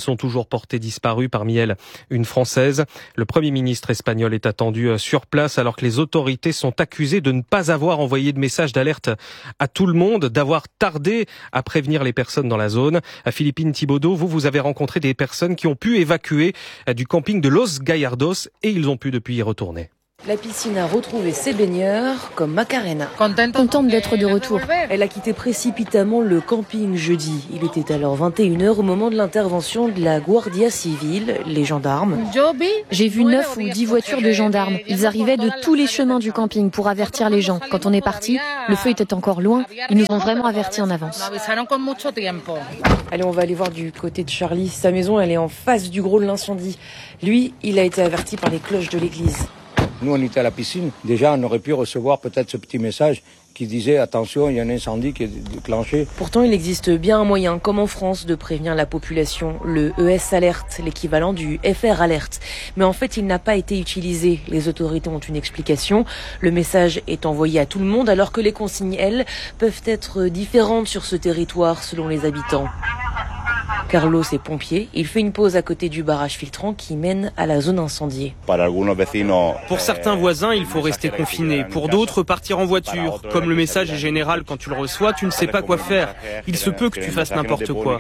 sont toujours portées disparues, parmi elles une Française. Le Premier ministre espagnol est attendu sur place alors que les autorités sont accusées de ne pas avoir envoyé de message d'alerte à tout le monde, d'avoir tardé à prévenir les personnes dans la zone. À Philippine Thibaudot, vous, vous avez rencontré des personnes qui ont pu évacuer du camping de Los Gallardos et ils ont pu depuis y retourner. La piscine a retrouvé ses baigneurs, comme Macarena. Contente d'être de retour. Elle a quitté précipitamment le camping jeudi. Il était alors vingt et une heures au moment de l'intervention de la Guardia Civile, les gendarmes. J'ai vu neuf ou dix voitures de gendarmes. Ils arrivaient de tous les chemins du camping pour avertir les gens. Quand on est parti, le feu était encore loin. Ils nous ont vraiment avertis en avance. Allez, on va aller voir du côté de Charlie. Sa maison, elle est en face du gros de l'incendie. Lui, il a été averti par les cloches de l'église. Nous, on était à la piscine. Déjà, on aurait pu recevoir peut-être ce petit message qui disait « Attention, il y a un incendie qui est déclenché ». Pourtant, il existe bien un moyen, comme en France, de prévenir la population. Le E S Alert, l'équivalent du F R Alert. Mais en fait, il n'a pas été utilisé. Les autorités ont une explication. Le message est envoyé à tout le monde, alors que les consignes, elles, peuvent être différentes sur ce territoire selon les habitants. Carlos est pompier. Il fait une pause à côté du barrage filtrant qui mène à la zone incendiée. Pour certains voisins, il faut rester confiné. Pour d'autres, partir en voiture. Comme le message est général, quand tu le reçois, tu ne sais pas quoi faire. Il se peut que tu fasses n'importe quoi.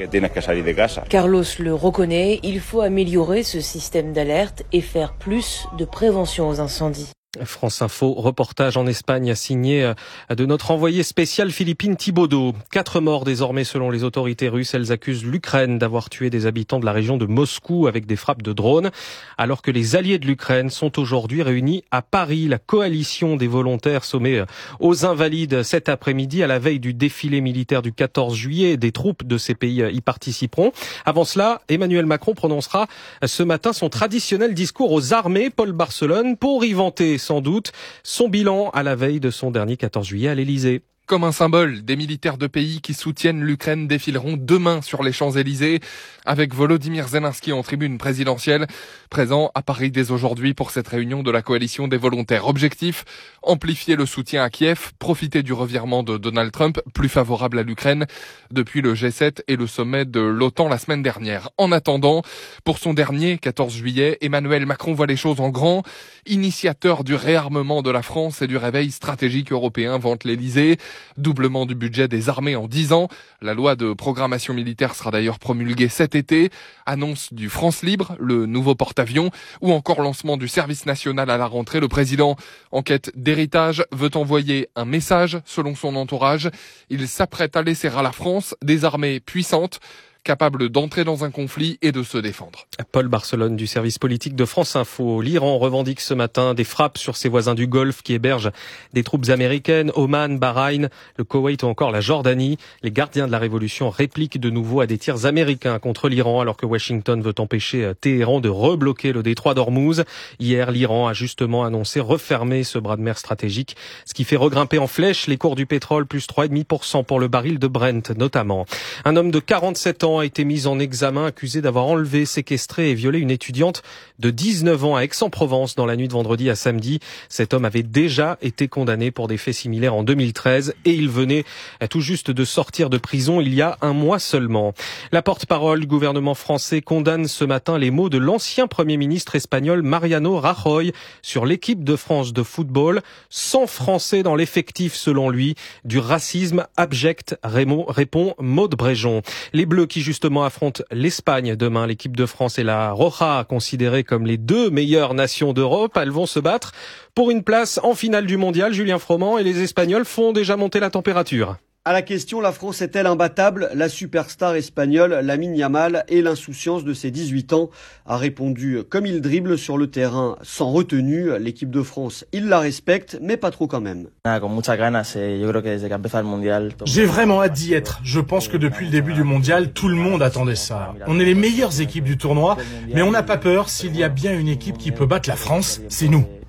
Carlos le reconnaît. Il faut améliorer ce système d'alerte et faire plus de prévention aux incendies. France Info, reportage en Espagne signé de notre envoyé spécial Philippine Thibaudot. Quatre morts désormais selon les autorités russes. Elles accusent l'Ukraine d'avoir tué des habitants de la région de Moscou avec des frappes de drones. Alors que les alliés de l'Ukraine sont aujourd'hui réunis à Paris. La coalition des volontaires sommet aux Invalides cet après-midi à la veille du défilé militaire du quatorze juillet. Des troupes de ces pays y participeront. Avant cela, Emmanuel Macron prononcera ce matin son traditionnel discours aux armées, Paul Barcelone, pour y vanter sans doute son bilan à la veille de son dernier quatorze juillet à l'Élysée. Comme un symbole, des militaires de pays qui soutiennent l'Ukraine défileront demain sur les Champs-Élysées avec Volodymyr Zelensky en tribune présidentielle, présent à Paris dès aujourd'hui pour cette réunion de la coalition des volontaires. Objectif, amplifier le soutien à Kiev, profiter du revirement de Donald Trump, plus favorable à l'Ukraine depuis le G sept et le sommet de l'OTAN la semaine dernière. En attendant, pour son dernier quatorze juillet, Emmanuel Macron voit les choses en grand. Initiateur du réarmement de la France et du réveil stratégique européen, vante l'Élysée. Doublement du budget des armées en dix ans. La loi de programmation militaire sera d'ailleurs promulguée cet été. Annonce du France Libre, le nouveau porte-avions, ou encore lancement du service national à la rentrée. Le président, en quête d'héritage, veut envoyer un message selon son entourage. Il s'apprête à laisser à la France des armées puissantes, capable d'entrer dans un conflit et de se défendre. Paul Barcelone du service politique de France Info. L'Iran revendique ce matin des frappes sur ses voisins du Golfe qui hébergent des troupes américaines, Oman, Bahreïn, le Koweït ou encore la Jordanie. Les gardiens de la révolution répliquent de nouveau à des tirs américains contre l'Iran alors que Washington veut empêcher Téhéran de rebloquer le détroit d'Ormuz. Hier, l'Iran a justement annoncé refermer ce bras de mer stratégique, ce qui fait regrimper en flèche les cours du pétrole, plus trois virgule cinq pour cent pour le baril de Brent notamment. Un homme de quarante-sept ans a été mis en examen, accusé d'avoir enlevé, séquestré et violé une étudiante de dix-neuf ans à Aix-en-Provence dans la nuit de vendredi à samedi. Cet homme avait déjà été condamné pour des faits similaires en deux mille treize et il venait tout juste de sortir de prison il y a un mois seulement. La porte-parole du gouvernement français condamne ce matin les mots de l'ancien Premier ministre espagnol Mariano Rajoy sur l'équipe de France de football. cent Français dans l'effectif selon lui. Du racisme abject, répond Maud Bréjon. Les Bleus qui justement affrontent l'Espagne demain, l'équipe de France et la Roja, considérées comme les deux meilleures nations d'Europe. Elles vont se battre pour une place en finale du mondial. Julien Froment et les Espagnols font déjà monter la température. À la question, la France est-elle imbattable? La superstar espagnole Lamine Yamal et l'insouciance de ses dix-huit ans a répondu comme il dribble sur le terrain sans retenue. L'équipe de France, il la respecte, mais pas trop quand même. J'ai vraiment hâte d'y être. Je pense que depuis le début du mondial, tout le monde attendait ça. On est les meilleures équipes du tournoi, mais on n'a pas peur. S'il y a bien une équipe qui peut battre la France, c'est nous.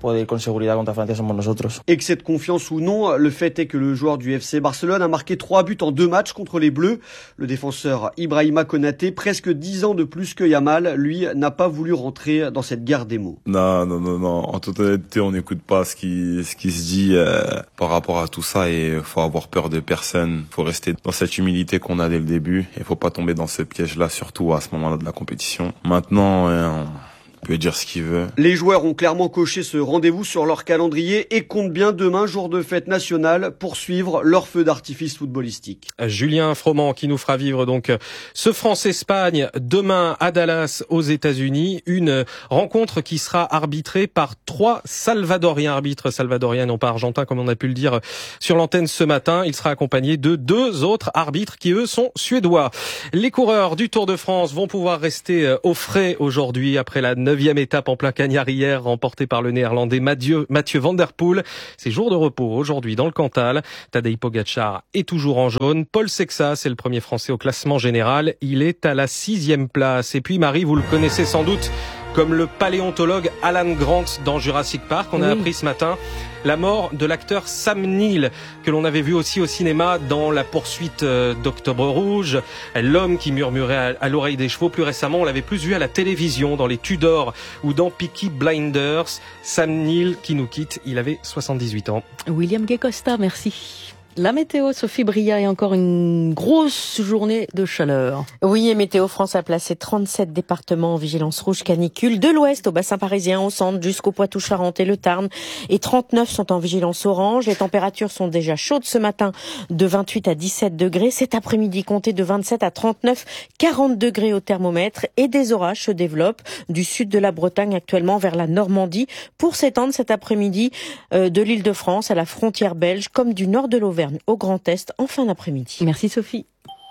Excès de confiance ou non, le fait est que le joueur du F C Barcelone a marqué trois buts en deux matchs contre les Bleus. Le défenseur Ibrahima Konaté, presque dix ans de plus que Yamal, lui, n'a pas voulu rentrer dans cette guerre des mots. Non, non, non, non. En toute honnêteté, on n'écoute pas ce qui, ce qui se dit euh, par rapport à tout ça et faut avoir peur de personne. Faut rester dans cette humilité qu'on a dès le début et faut pas tomber dans ce piège-là, surtout à ce moment-là de la compétition. Maintenant, euh, on peut dire ce qu'il veut. Les joueurs ont clairement coché ce rendez-vous sur leur calendrier et comptent bien demain, jour de fête nationale, poursuivre leur feu d'artifice footballistique. Julien Froment qui nous fera vivre donc ce France-Espagne demain à Dallas aux États-Unis, une rencontre qui sera arbitrée par trois Salvadoriens, arbitres salvadoriens, non pas argentins comme on a pu le dire sur l'antenne ce matin. Il sera accompagné de deux autres arbitres qui eux sont suédois. Les coureurs du Tour de France vont pouvoir rester au frais aujourd'hui après la neuvième étape en plein cagnard hier, remportée par le néerlandais Mathieu, Mathieu Van Der Poel. C'est jour de repos aujourd'hui dans le Cantal. Tadej Pogačar est toujours en jaune. Paul Sexas c'est le premier Français au classement général. Il est à la sixième place. Et puis Marie, vous le connaissez sans doute comme le paléontologue Alan Grant dans Jurassic Park. On a oui. appris ce matin la mort de l'acteur Sam Neill, que l'on avait vu aussi au cinéma dans La poursuite d'Octobre Rouge, l'homme qui murmurait à l'oreille des chevaux. Plus récemment, on l'avait plus vu à la télévision, dans les Tudors ou dans Peaky Blinders. Sam Neill qui nous quitte, il avait soixante-dix-huit ans. William Guécosta, merci. La météo, Sophie Bria, et encore une grosse journée de chaleur. Oui, et Météo France a placé trente-sept départements en vigilance rouge canicule, de l'ouest au bassin parisien, au centre, jusqu'au Poitou-Charentes et le Tarn, et trente-neuf sont en vigilance orange. Les températures sont déjà chaudes ce matin, de vingt-huit à dix-sept degrés. Cet après-midi, comptez de vingt-sept à trente-neuf, quarante degrés au thermomètre, et des orages se développent du sud de la Bretagne actuellement vers la Normandie, pour s'étendre cet après-midi euh, de l'Île-de-France à la frontière belge, comme du nord de l'Auvergne au Grand Est en fin d'après-midi. Merci Sophie.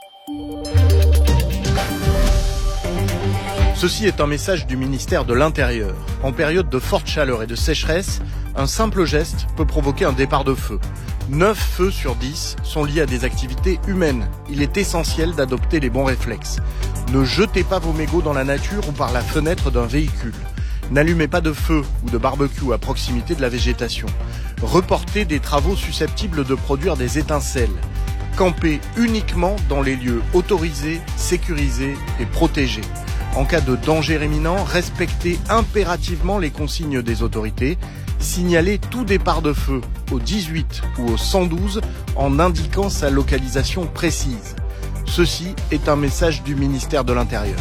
Ceci est un message du ministère de l'Intérieur. En période de forte chaleur et de sécheresse, un simple geste peut provoquer un départ de feu. neuf feux sur dix sont liés à des activités humaines. Il est essentiel d'adopter les bons réflexes. Ne jetez pas vos mégots dans la nature ou par la fenêtre d'un véhicule. N'allumez pas de feu ou de barbecue à proximité de la végétation. Reportez des travaux susceptibles de produire des étincelles. Campez uniquement dans les lieux autorisés, sécurisés et protégés. En cas de danger imminent, respectez impérativement les consignes des autorités. Signalez tout départ de feu au dix-huit ou au cent douze en indiquant sa localisation précise. Ceci est un message du ministère de l'Intérieur.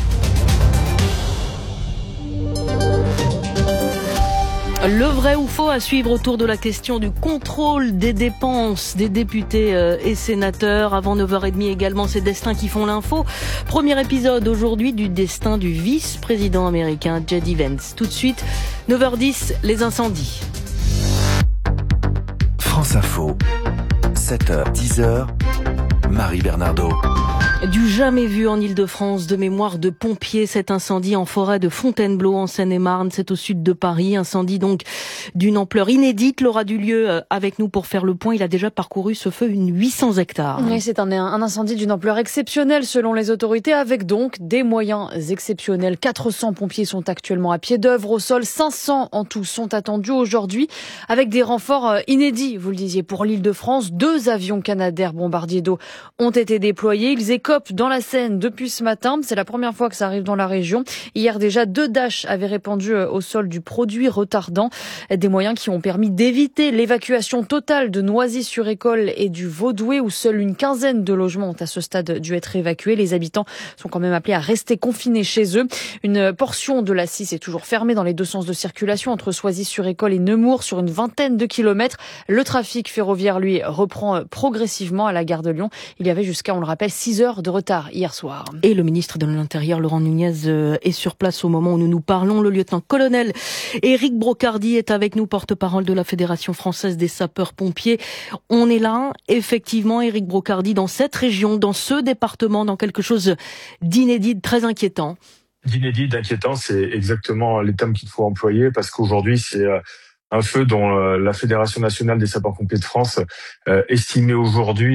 Le vrai ou faux à suivre autour de la question du contrôle des dépenses des députés et sénateurs. Avant neuf heures trente également, c'est Destin qui font l'info. Premier épisode aujourd'hui du destin du vice-président américain J D Vance. Tout de suite, neuf heures dix, les incendies. France Info, sept heures, dix heures, Marie Bernardo. Du jamais vu en Île-de-France, de mémoire de pompiers, cet incendie en forêt de Fontainebleau en Seine-et-Marne, c'est au sud de Paris, incendie donc d'une ampleur inédite. Laura Dulieu avec nous pour faire le point, il a déjà parcouru ce feu une huit cents hectares. Oui, c'est un, un incendie d'une ampleur exceptionnelle selon les autorités, avec donc des moyens exceptionnels. quatre cents pompiers sont actuellement à pied d'œuvre au sol, cinq cents en tout sont attendus aujourd'hui, avec des renforts inédits, vous le disiez, pour l'Île-de-France. Deux avions Canadair bombardiers d'eau ont été déployés, ils écopent dans la Seine depuis ce matin. C'est la première fois que ça arrive dans la région. Hier déjà, deux Dash avaient répandu au sol du produit retardant. Des moyens qui ont permis d'éviter l'évacuation totale de Noisy-sur-École et du Vaudoué, où seule une quinzaine de logements ont à ce stade dû être évacués. Les habitants sont quand même appelés à rester confinés chez eux. Une portion de l'A six est toujours fermée dans les deux sens de circulation entre Soisy-sur-École et Nemours sur une vingtaine de kilomètres. Le trafic ferroviaire, lui, reprend progressivement à la gare de Lyon. Il y avait jusqu'à, on le rappelle, six heures de retard hier soir. Et le ministre de l'Intérieur, Laurent Nunez, est sur place au moment où nous nous parlons. Le lieutenant-colonel Éric Brocardi est avec nous, porte-parole de la Fédération française des sapeurs-pompiers. On est là, effectivement, Éric Brocardi, dans cette région, dans ce département, dans quelque chose d'inédit, très inquiétant. D'inédit, d'inquiétant, c'est exactement les termes qu'il faut employer, parce qu'aujourd'hui, c'est un feu dont la Fédération nationale des sapeurs-pompiers de France euh, estimait aujourd'hui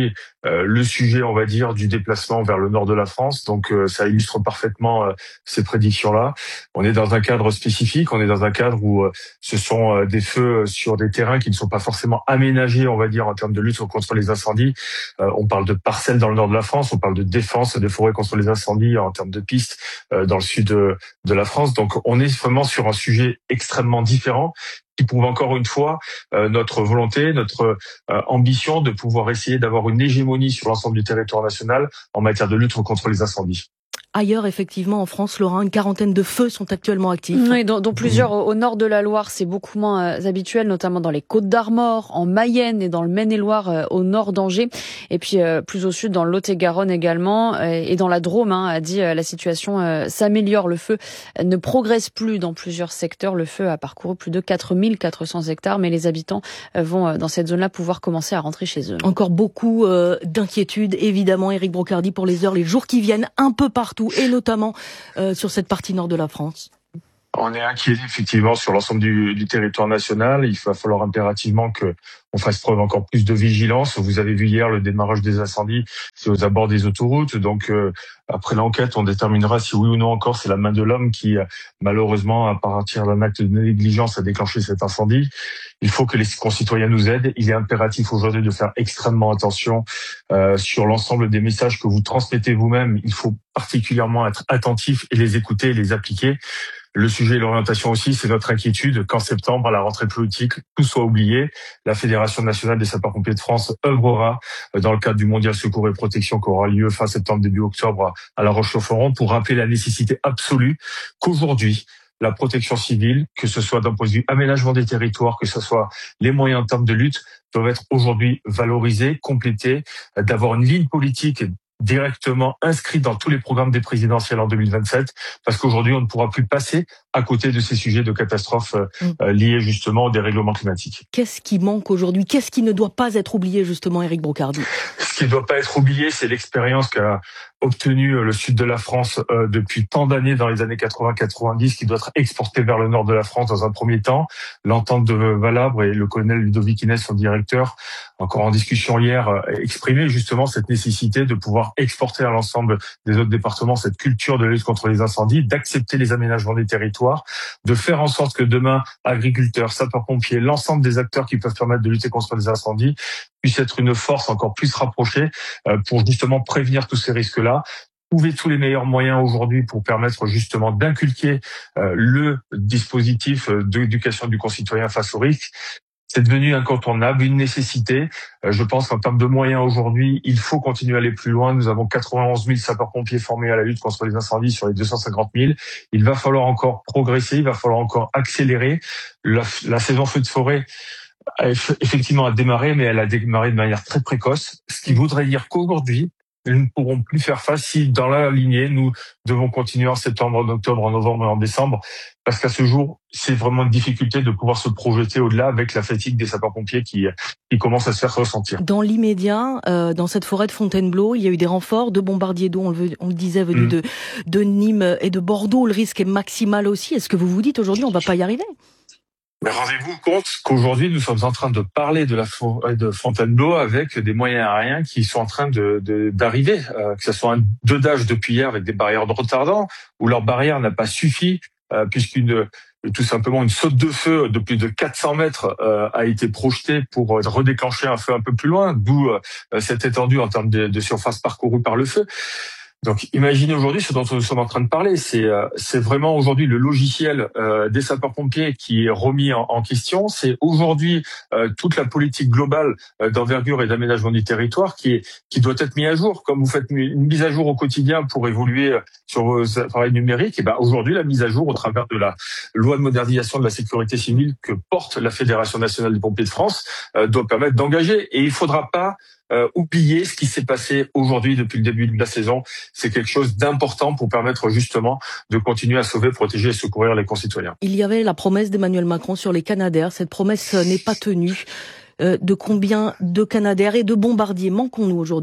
euh, le sujet, on va dire, du déplacement vers le nord de la France. Donc euh, ça illustre parfaitement euh, ces prédictions-là. On est dans un cadre spécifique, on est dans un cadre où euh, ce sont euh, des feux sur des terrains qui ne sont pas forcément aménagés, on va dire, en termes de lutte contre les incendies. Euh, on parle de parcelles dans le nord de la France, on parle de défense des forêts contre les incendies en termes de pistes euh, dans le sud de, de la France. Donc on est vraiment sur un sujet extrêmement différent qui prouve encore une fois euh, notre volonté, notre euh, ambition de pouvoir essayer d'avoir une hégémonie sur l'ensemble du territoire national en matière de lutte contre les incendies. Ailleurs, effectivement, en France, Laurent, une quarantaine de feux sont actuellement actifs. Oui, dont, dont plusieurs au, au nord de la Loire, c'est beaucoup moins euh, habituel, notamment dans les Côtes-d'Armor, en Mayenne et dans le Maine-et-Loire, euh, au nord d'Angers, et puis euh, plus au sud, dans le Lot-et-Garonne également, euh, et dans la Drôme, hein, a dit euh, la situation euh, s'améliore. Le feu euh, ne progresse plus dans plusieurs secteurs. Le feu a parcouru plus de quatre mille quatre cents hectares, mais les habitants euh, vont euh, dans cette zone-là pouvoir commencer à rentrer chez eux. Encore beaucoup euh, d'inquiétudes, évidemment, Éric Brocardi, pour les heures, les jours qui viennent, un peu partout, et notamment euh, sur cette partie nord de la France. On est inquiet effectivement sur l'ensemble du, du territoire national. Il va falloir impérativement que on fasse preuve encore plus de vigilance. Vous avez vu hier le démarrage des incendies, c'est aux abords des autoroutes. Donc euh, après l'enquête, on déterminera si oui ou non encore c'est la main de l'homme qui, malheureusement, à partir d'un acte de négligence, a déclenché cet incendie. Il faut que les concitoyens nous aident. Il est impératif aujourd'hui de faire extrêmement attention euh, sur l'ensemble des messages que vous transmettez vous-même. Il faut particulièrement être attentif et les écouter et les appliquer. Le sujet et l'orientation aussi, c'est notre inquiétude qu'en septembre, à la rentrée politique, tout soit oublié. La Fédération nationale des sapeurs-pompiers de France œuvrera dans le cadre du Mondial Secours et Protection qui aura lieu fin septembre, début octobre à La Roche-sur-Foron pour rappeler la nécessité absolue qu'aujourd'hui, la protection civile, que ce soit d'un point de vue aménagement des territoires, que ce soit les moyens en termes de lutte, doivent être aujourd'hui valorisés, complétés, d'avoir une ligne politique directement inscrit dans tous les programmes des présidentielles en deux mille vingt-sept, parce qu'aujourd'hui, on ne pourra plus passer à côté de ces sujets de catastrophes euh, liés justement au dérèglement climatique. Qu'est-ce qui manque aujourd'hui? Qu'est-ce qui ne doit pas être oublié, justement, Éric Brocardi? Ce qui ne doit pas être oublié, c'est l'expérience qu'a obtenue le sud de la France euh, depuis tant d'années dans les années quatre-vingts quatre-vingt-dix, qui doit être exportée vers le nord de la France dans un premier temps. L'entente de Valabre et le colonel Ludovic Inès, son directeur, encore en discussion hier, euh, exprimait justement cette nécessité de pouvoir exporter à l'ensemble des autres départements cette culture de lutte contre les incendies, d'accepter les aménagements des territoires, de faire en sorte que demain, agriculteurs, sapeurs-pompiers, l'ensemble des acteurs qui peuvent permettre de lutter contre les incendies puissent être une force encore plus rapprochée euh, pour justement prévenir tous ces risques-là. Trouver tous les meilleurs moyens aujourd'hui pour permettre justement d'inculquer euh, le dispositif d'éducation du concitoyen face aux risques. C'est devenu incontournable, une nécessité. Euh, je pense qu'en termes de moyens aujourd'hui, il faut continuer à aller plus loin. Nous avons quatre-vingt-onze mille sapeurs-pompiers formés à la lutte contre les incendies sur les deux cent cinquante mille. Il va falloir encore progresser, il va falloir encore accélérer. La, la saison feu de forêt a effectivement a démarré, mais elle a démarré de manière très précoce. Ce qui voudrait dire qu'aujourd'hui, nous ne pourrons plus faire face si, dans la lignée, nous devons continuer en septembre, en octobre, en novembre et en décembre. Parce qu'à ce jour, c'est vraiment une difficulté de pouvoir se projeter au-delà avec la fatigue des sapeurs-pompiers qui, qui commence à se faire ressentir. Dans l'immédiat, euh, dans cette forêt de Fontainebleau, il y a eu des renforts de bombardiers d'eau, on le, on le disait, venus mmh. de, de Nîmes et de Bordeaux. Le risque est maximal aussi. Est-ce que vous vous dites aujourd'hui, on ne va pas y arriver ? Mais rendez-vous compte qu'aujourd'hui, nous sommes en train de parler de la forêt de Fontainebleau avec des moyens aériens qui sont en train de, de, d'arriver, euh, que ce soit un dodage depuis hier avec des barrières de retardant, où leur barrière n'a pas suffi, euh, puisqu'une tout simplement une saute de feu de plus de quatre cents mètres euh, a été projetée pour redéclencher un feu un peu plus loin, d'où euh, cette étendue en termes de, de surface parcourue par le feu. Donc, imaginez aujourd'hui ce dont nous sommes en train de parler. C'est, euh, c'est vraiment aujourd'hui le logiciel euh, des sapeurs-pompiers qui est remis en, en question. C'est aujourd'hui euh, toute la politique globale euh, d'envergure et d'aménagement du territoire qui est qui doit être mise à jour. Comme vous faites une mise à jour au quotidien pour évoluer sur vos appareils numériques, et ben aujourd'hui la mise à jour au travers de la loi de modernisation de la sécurité civile que porte la Fédération nationale des pompiers de France euh, doit permettre d'engager. Et il faudra pas Euh, oublier ce qui s'est passé aujourd'hui depuis le début de la saison. C'est quelque chose d'important pour permettre justement de continuer à sauver, protéger et secourir les concitoyens. Il y avait la promesse d'Emmanuel Macron sur les Canadair. Cette promesse n'est pas tenue. Euh, de combien de Canadair et de bombardiers manquons-nous aujourd'hui ?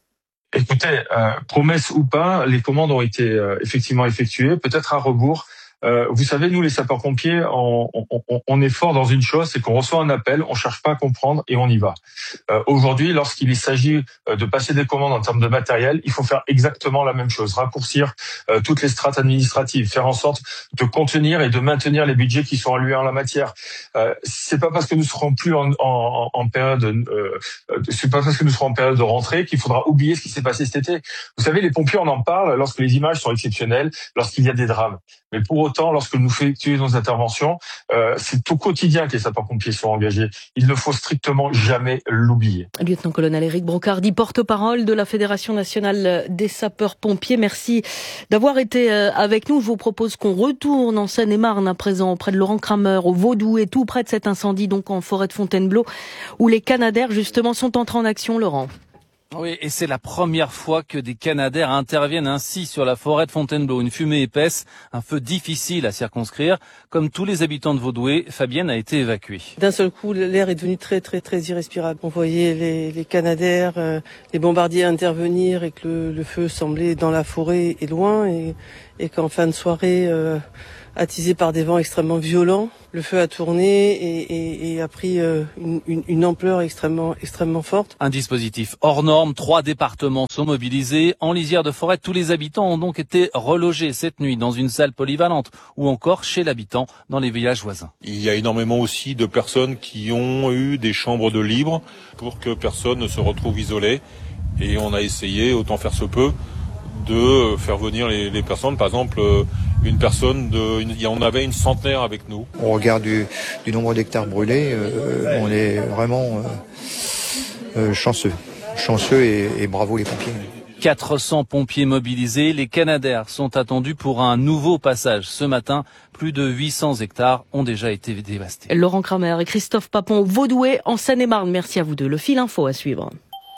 Écoutez, euh, promesse ou pas, les commandes ont été euh, effectivement effectuées, peut-être à rebours Euh, vous savez, nous les sapeurs-pompiers, on, on, on est fort dans une chose, c'est qu'on reçoit un appel, on cherche pas à comprendre et on y va. Euh, aujourd'hui, lorsqu'il s'agit de passer des commandes en termes de matériel, il faut faire exactement la même chose, raccourcir euh, toutes les strates administratives, faire en sorte de contenir et de maintenir les budgets qui sont alloués en la matière. Euh, c'est pas parce que nous serons plus en, en, en période, euh, c'est pas parce que nous serons en période de rentrée qu'il faudra oublier ce qui s'est passé cet été. Vous savez, les pompiers, on en parle lorsque les images sont exceptionnelles, lorsqu'il y a des drames. Mais pour autant, lorsque nous effectuons nos interventions, euh, c'est au quotidien que les sapeurs-pompiers sont engagés. Il ne faut strictement jamais l'oublier. Lieutenant-colonel Éric Brocardi, porte-parole de la Fédération nationale des sapeurs-pompiers. Merci d'avoir été avec nous. Je vous propose qu'on retourne en Seine-et-Marne à présent, près de Laurent Kramer, au Vaudoué, tout près de cet incendie, donc en forêt de Fontainebleau, où les Canadair, justement, sont entrés en action, Laurent. Oui, et c'est la première fois que des Canadair interviennent ainsi sur la forêt de Fontainebleau. Une fumée épaisse, un feu difficile à circonscrire. Comme tous les habitants de Vaudoué, Fabienne a été évacuée. D'un seul coup, l'air est devenu très très très irrespirable. On voyait les, les Canadair, euh, les bombardiers intervenir et que le, le feu semblait dans la forêt et loin, et, et qu'en fin de soirée, euh, attisé par des vents extrêmement violents, le feu a tourné et, et, et a pris euh, une, une, une ampleur extrêmement, extrêmement forte. Un dispositif hors norme, trois départements sont mobilisés. En lisière de forêt, tous les habitants ont donc été relogés cette nuit dans une salle polyvalente ou encore chez l'habitant dans les villages voisins. Il y a énormément aussi de personnes qui ont eu des chambres de libre pour que personne ne se retrouve isolé. Et on a essayé, autant faire se peut, de faire venir les, les personnes. Par exemple, une personne, de, une, on avait une centenaire avec nous. Au regard du, du nombre d'hectares brûlés, euh, on est vraiment euh, euh, chanceux. Chanceux et, et bravo les pompiers. quatre cents pompiers mobilisés. Les Canadair sont attendus pour un nouveau passage. Ce matin, plus de huit cents hectares ont déjà été dévastés. Laurent Kramer et Christophe Papon, Vaudoué, en Seine-et-Marne. Merci à vous deux. Le fil info à suivre.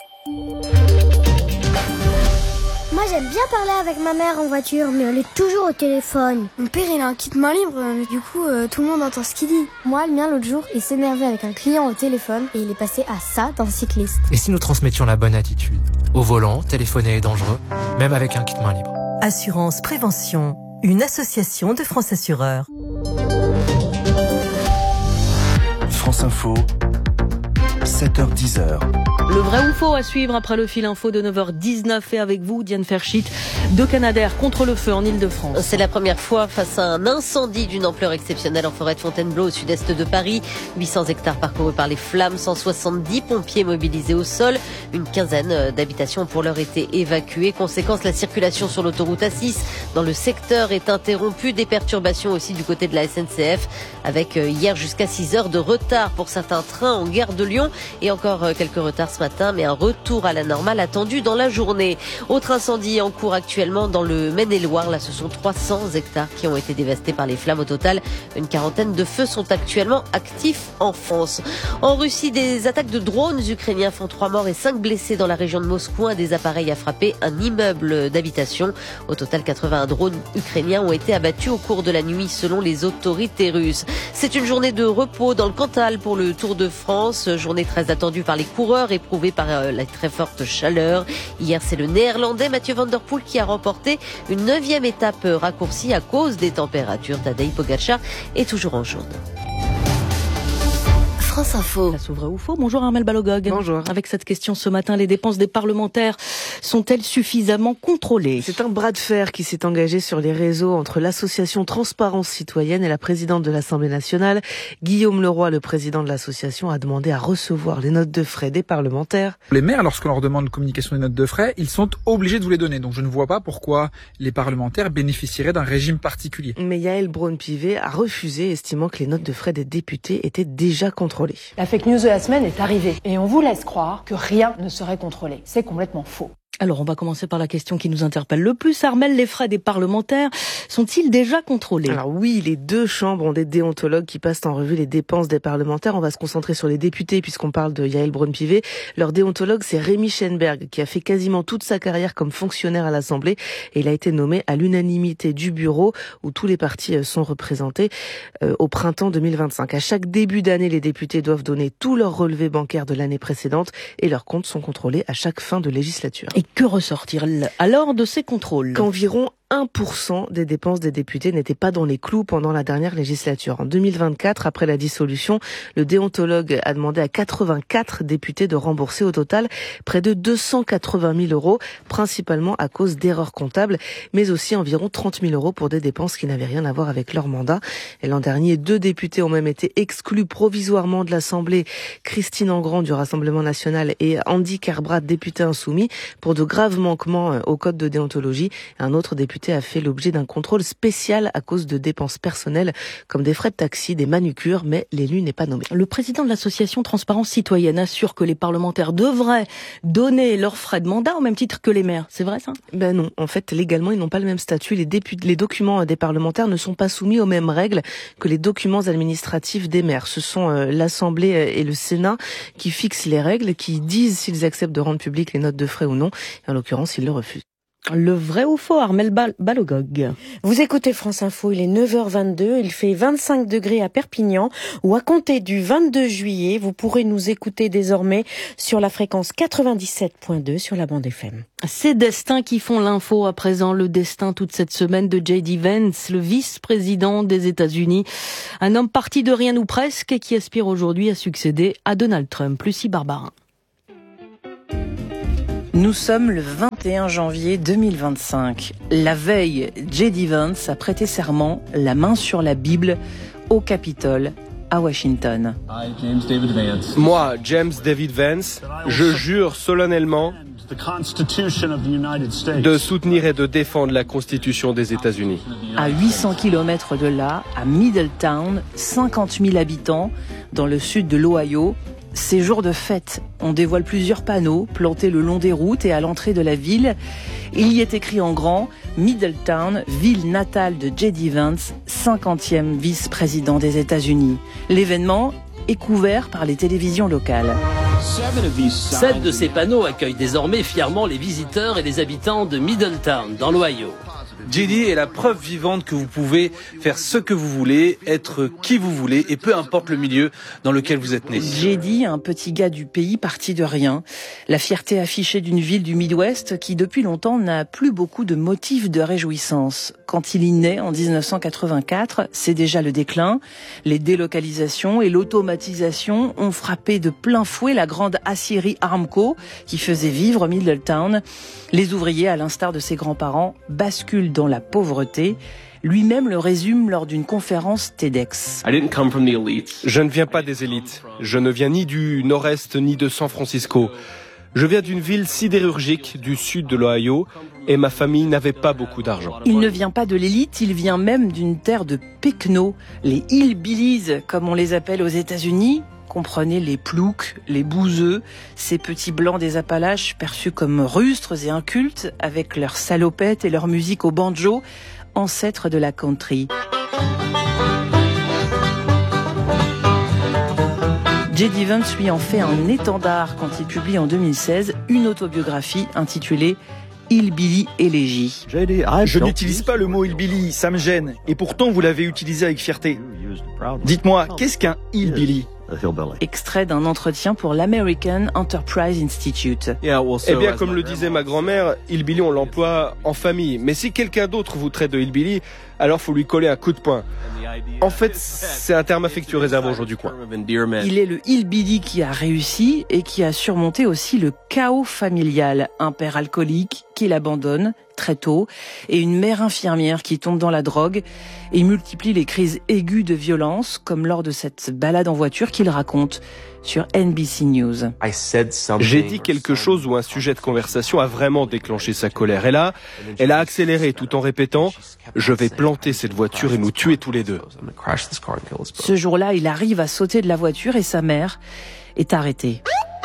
Moi j'aime bien parler avec ma mère en voiture, mais elle est toujours au téléphone. Mon père il a un kit main libre, mais du coup euh, tout le monde entend ce qu'il dit. Moi le mien l'autre jour, il s'énervait avec un client au téléphone et il est passé à ça d'un cycliste. Et si nous transmettions la bonne attitude? Au volant, téléphoner est dangereux, même avec un kit main libre. Assurance Prévention, une association de France Assureurs. France Info, sept heures dix. Le vrai ou faux à suivre après le fil info de neuf heures dix-neuf et avec vous, Diane Ferchit, de Canadair contre le feu en Ile-de-France. C'est la première fois face à un incendie d'une ampleur exceptionnelle en forêt de Fontainebleau au sud-est de Paris. huit cents hectares parcourus par les flammes, cent soixante-dix pompiers mobilisés au sol. Une quinzaine d'habitations pour l'heure été évacuées. Conséquence, la circulation sur l'autoroute A six dans le secteur est interrompue. Des perturbations aussi du côté de la S N C F avec hier jusqu'à six heures de retard pour certains trains en gare de Lyon et encore quelques retards ce matin, mais un retour à la normale attendu dans la journée. Autre incendie en cours actuellement dans le Maine-et-Loire. Là, ce sont trois cents hectares qui ont été dévastés par les flammes. Au total, une quarantaine de feux sont actuellement actifs en France. En Russie, des attaques de drones ukrainiens font trois morts et cinq blessés dans la région de Moscou. Un des appareils a frappé un immeuble d'habitation. Au total, quatre-vingts drones ukrainiens ont été abattus au cours de la nuit, selon les autorités russes. C'est une journée de repos dans le Cantal pour le Tour de France. Journée très attendue par les coureurs, éprouvée par la très forte chaleur. Hier, c'est le Néerlandais Mathieu Van Der Poel qui a remporté une neuvième étape raccourcie à cause des températures. Tadej Pogačar est toujours en jaune. France Info. Ça s'ouvre ou faux. Bonjour Armel Balogog. Bonjour. Avec cette question ce matin, les dépenses des parlementaires sont-elles suffisamment contrôlées? C'est un bras de fer qui s'est engagé sur les réseaux entre l'association Transparence Citoyenne et la présidente de l'Assemblée nationale. Guillaume Leroy, le président de l'association, a demandé à recevoir les notes de frais des parlementaires. Les maires, lorsqu'on leur demande communication des notes de frais, ils sont obligés de vous les donner. Donc je ne vois pas pourquoi les parlementaires bénéficieraient d'un régime particulier. Mais Yael Braun-Pivet a refusé, estimant que les notes de frais des députés étaient déjà contrôlées. La fake news de la semaine est arrivée et on vous laisse croire que rien ne serait contrôlé. C'est complètement faux. Alors, on va commencer par la question qui nous interpelle le plus. Armel, les frais des parlementaires sont-ils déjà contrôlés? Alors oui, les deux chambres ont des déontologues qui passent en revue les dépenses des parlementaires. On va se concentrer sur les députés puisqu'on parle de Yael Braun-Pivet. Leur déontologue, c'est Rémi Schenberg, qui a fait quasiment toute sa carrière comme fonctionnaire à l'Assemblée. Et il a été nommé à l'unanimité du bureau où tous les partis sont représentés euh, au printemps deux mille vingt-cinq. À chaque début d'année, les députés doivent donner tous leurs relevés bancaires de l'année précédente et leurs comptes sont contrôlés à chaque fin de législature. Et que ressortir alors de ces contrôles? Qu'environ un pour cent des dépenses des députés n'étaient pas dans les clous pendant la dernière législature. En deux mille vingt-quatre, après la dissolution, le déontologue a demandé à quatre-vingt-quatre députés de rembourser au total près de deux cent quatre-vingt mille euros, principalement à cause d'erreurs comptables, mais aussi environ trente mille euros pour des dépenses qui n'avaient rien à voir avec leur mandat. Et l'an dernier, deux députés ont même été exclus provisoirement de l'Assemblée, Christine Engrand du Rassemblement national et Andy Kerbrat, député insoumis, pour de graves manquements au code de déontologie. Un autre député a fait l'objet d'un contrôle spécial à cause de dépenses personnelles, comme des frais de taxi, des manucures, mais l'élu n'est pas nommé. Le président de l'association Transparence Citoyenne assure que les parlementaires devraient donner leurs frais de mandat au même titre que les maires. C'est vrai ça ? Ben non, en fait, légalement, ils n'ont pas le même statut. Les, députés, les documents des parlementaires ne sont pas soumis aux mêmes règles que les documents administratifs des maires. Ce sont euh, l'Assemblée et le Sénat qui fixent les règles, qui disent s'ils acceptent de rendre publiques les notes de frais ou non. Et en l'occurrence, ils le refusent. Le vrai ou faux, Armel Bal- Balogog. Vous écoutez France Info, il est neuf heures vingt-deux, il fait vingt-cinq degrés à Perpignan, où à compter du vingt-deux juillet, vous pourrez nous écouter désormais sur la fréquence quatre-vingt-dix-sept virgule deux sur la bande F M. Ces destins qui font l'info à présent, le destin toute cette semaine de J D Vance, le vice-président des États-Unis. Un homme parti de rien ou presque et qui aspire aujourd'hui à succéder à Donald Trump. Lucie Barbarin. Nous sommes le vingt et un janvier deux mille vingt-cinq. La veille, J D Vance a prêté serment, la main sur la Bible, au Capitole, à Washington. Moi, James David Vance, je jure solennellement de soutenir et de défendre la Constitution des États-Unis. À huit cents kilomètres de là, à Middletown, cinquante mille habitants, dans le sud de l'Ohio, c'est jour de fête. On dévoile plusieurs panneaux plantés le long des routes et à l'entrée de la ville. Il y est écrit en grand « Middletown, ville natale de J D Vance, cinquantième vice-président des États-Unis ». L'événement est couvert par les télévisions locales. Sept de ces panneaux accueillent désormais fièrement les visiteurs et les habitants de Middletown, dans l'Ohio. J D est la preuve vivante que vous pouvez faire ce que vous voulez, être qui vous voulez, et peu importe le milieu dans lequel vous êtes né. J D, un petit gars du pays parti de rien. La fierté affichée d'une ville du Midwest qui, depuis longtemps, n'a plus beaucoup de motifs de réjouissance. Quand il y naît, en dix-neuf cent quatre-vingt-quatre, c'est déjà le déclin. Les délocalisations et l'automatisation ont frappé de plein fouet la grande aciérie Armco qui faisait vivre Middletown. Les ouvriers, à l'instar de ses grands-parents, basculent dans la pauvreté. Lui-même le résume lors d'une conférence TEDx. Je ne viens pas des élites. Je ne viens ni du nord-est ni de San Francisco. Je viens d'une ville sidérurgique du sud de l'Ohio et ma famille n'avait pas beaucoup d'argent. Il ne vient pas de l'élite, il vient même d'une terre de pecnos, les hillbillies comme on les appelle aux États-Unis. Comprenez les ploucs, les bouseux, ces petits blancs des Appalaches perçus comme rustres et incultes avec leurs salopettes et leur musique au banjo, ancêtres de la country. J D Vance lui en fait un étendard quand il publie en deux mille seize une autobiographie intitulée Hillbilly Élégie. Je n'utilise pas le mot hillbilly, ça me gêne. Et pourtant, vous l'avez utilisé avec fierté. Dites-moi, qu'est-ce qu'un hillbilly ? Extrait d'un entretien pour l'American Enterprise Institute. Eh bien, comme le disait ma grand-mère, hillbilly, on l'emploie en famille. Mais si quelqu'un d'autre vous traite de hillbilly, alors faut lui coller un coup de poing. En fait, c'est un terme affectueux réservé aux gens du coin. Il est le hillbilly qui a réussi et qui a surmonté aussi le chaos familial. Un père alcoolique qui l'abandonne très tôt et une mère infirmière qui tombe dans la drogue et multiplie les crises aiguës de violence, comme lors de cette balade en voiture qu'il raconte sur N B C News. J'ai dit quelque chose où un sujet de conversation a vraiment déclenché sa colère. Et là, elle a accéléré tout en répétant « Je vais planter cette voiture et nous tuer tous les deux ». Ce jour-là, il arrive à sauter de la voiture et sa mère est arrêtée.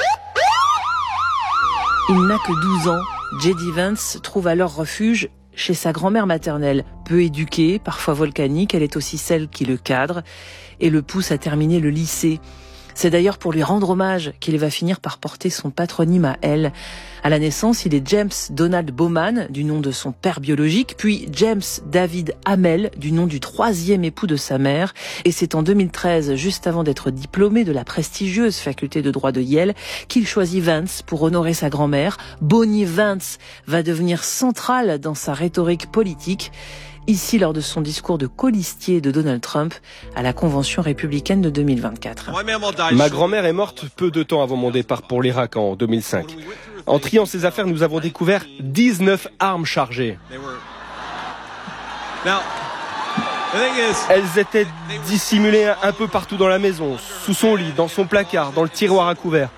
Il n'a que douze ans. J D Vance trouve alors refuge chez sa grand-mère maternelle. Peu éduquée, parfois volcanique, elle est aussi celle qui le cadre et le pousse à terminer le lycée. C'est d'ailleurs pour lui rendre hommage qu'il va finir par porter son patronyme à elle. À la naissance, il est James Donald Bowman, du nom de son père biologique, puis James David Hamel, du nom du troisième époux de sa mère. Et c'est en deux mille treize, juste avant d'être diplômé de la prestigieuse faculté de droit de Yale, qu'il choisit Vance pour honorer sa grand-mère. Bonnie Vance va devenir centrale dans sa rhétorique politique. Ici, lors de son discours de colistier de Donald Trump à la convention républicaine de deux mille vingt-quatre. Ma grand-mère est morte peu de temps avant mon départ pour l'Irak en deux mille cinq. En triant ces affaires, nous avons découvert dix-neuf armes chargées. Elles étaient dissimulées un peu partout dans la maison, sous son lit, dans son placard, dans le tiroir à couverts.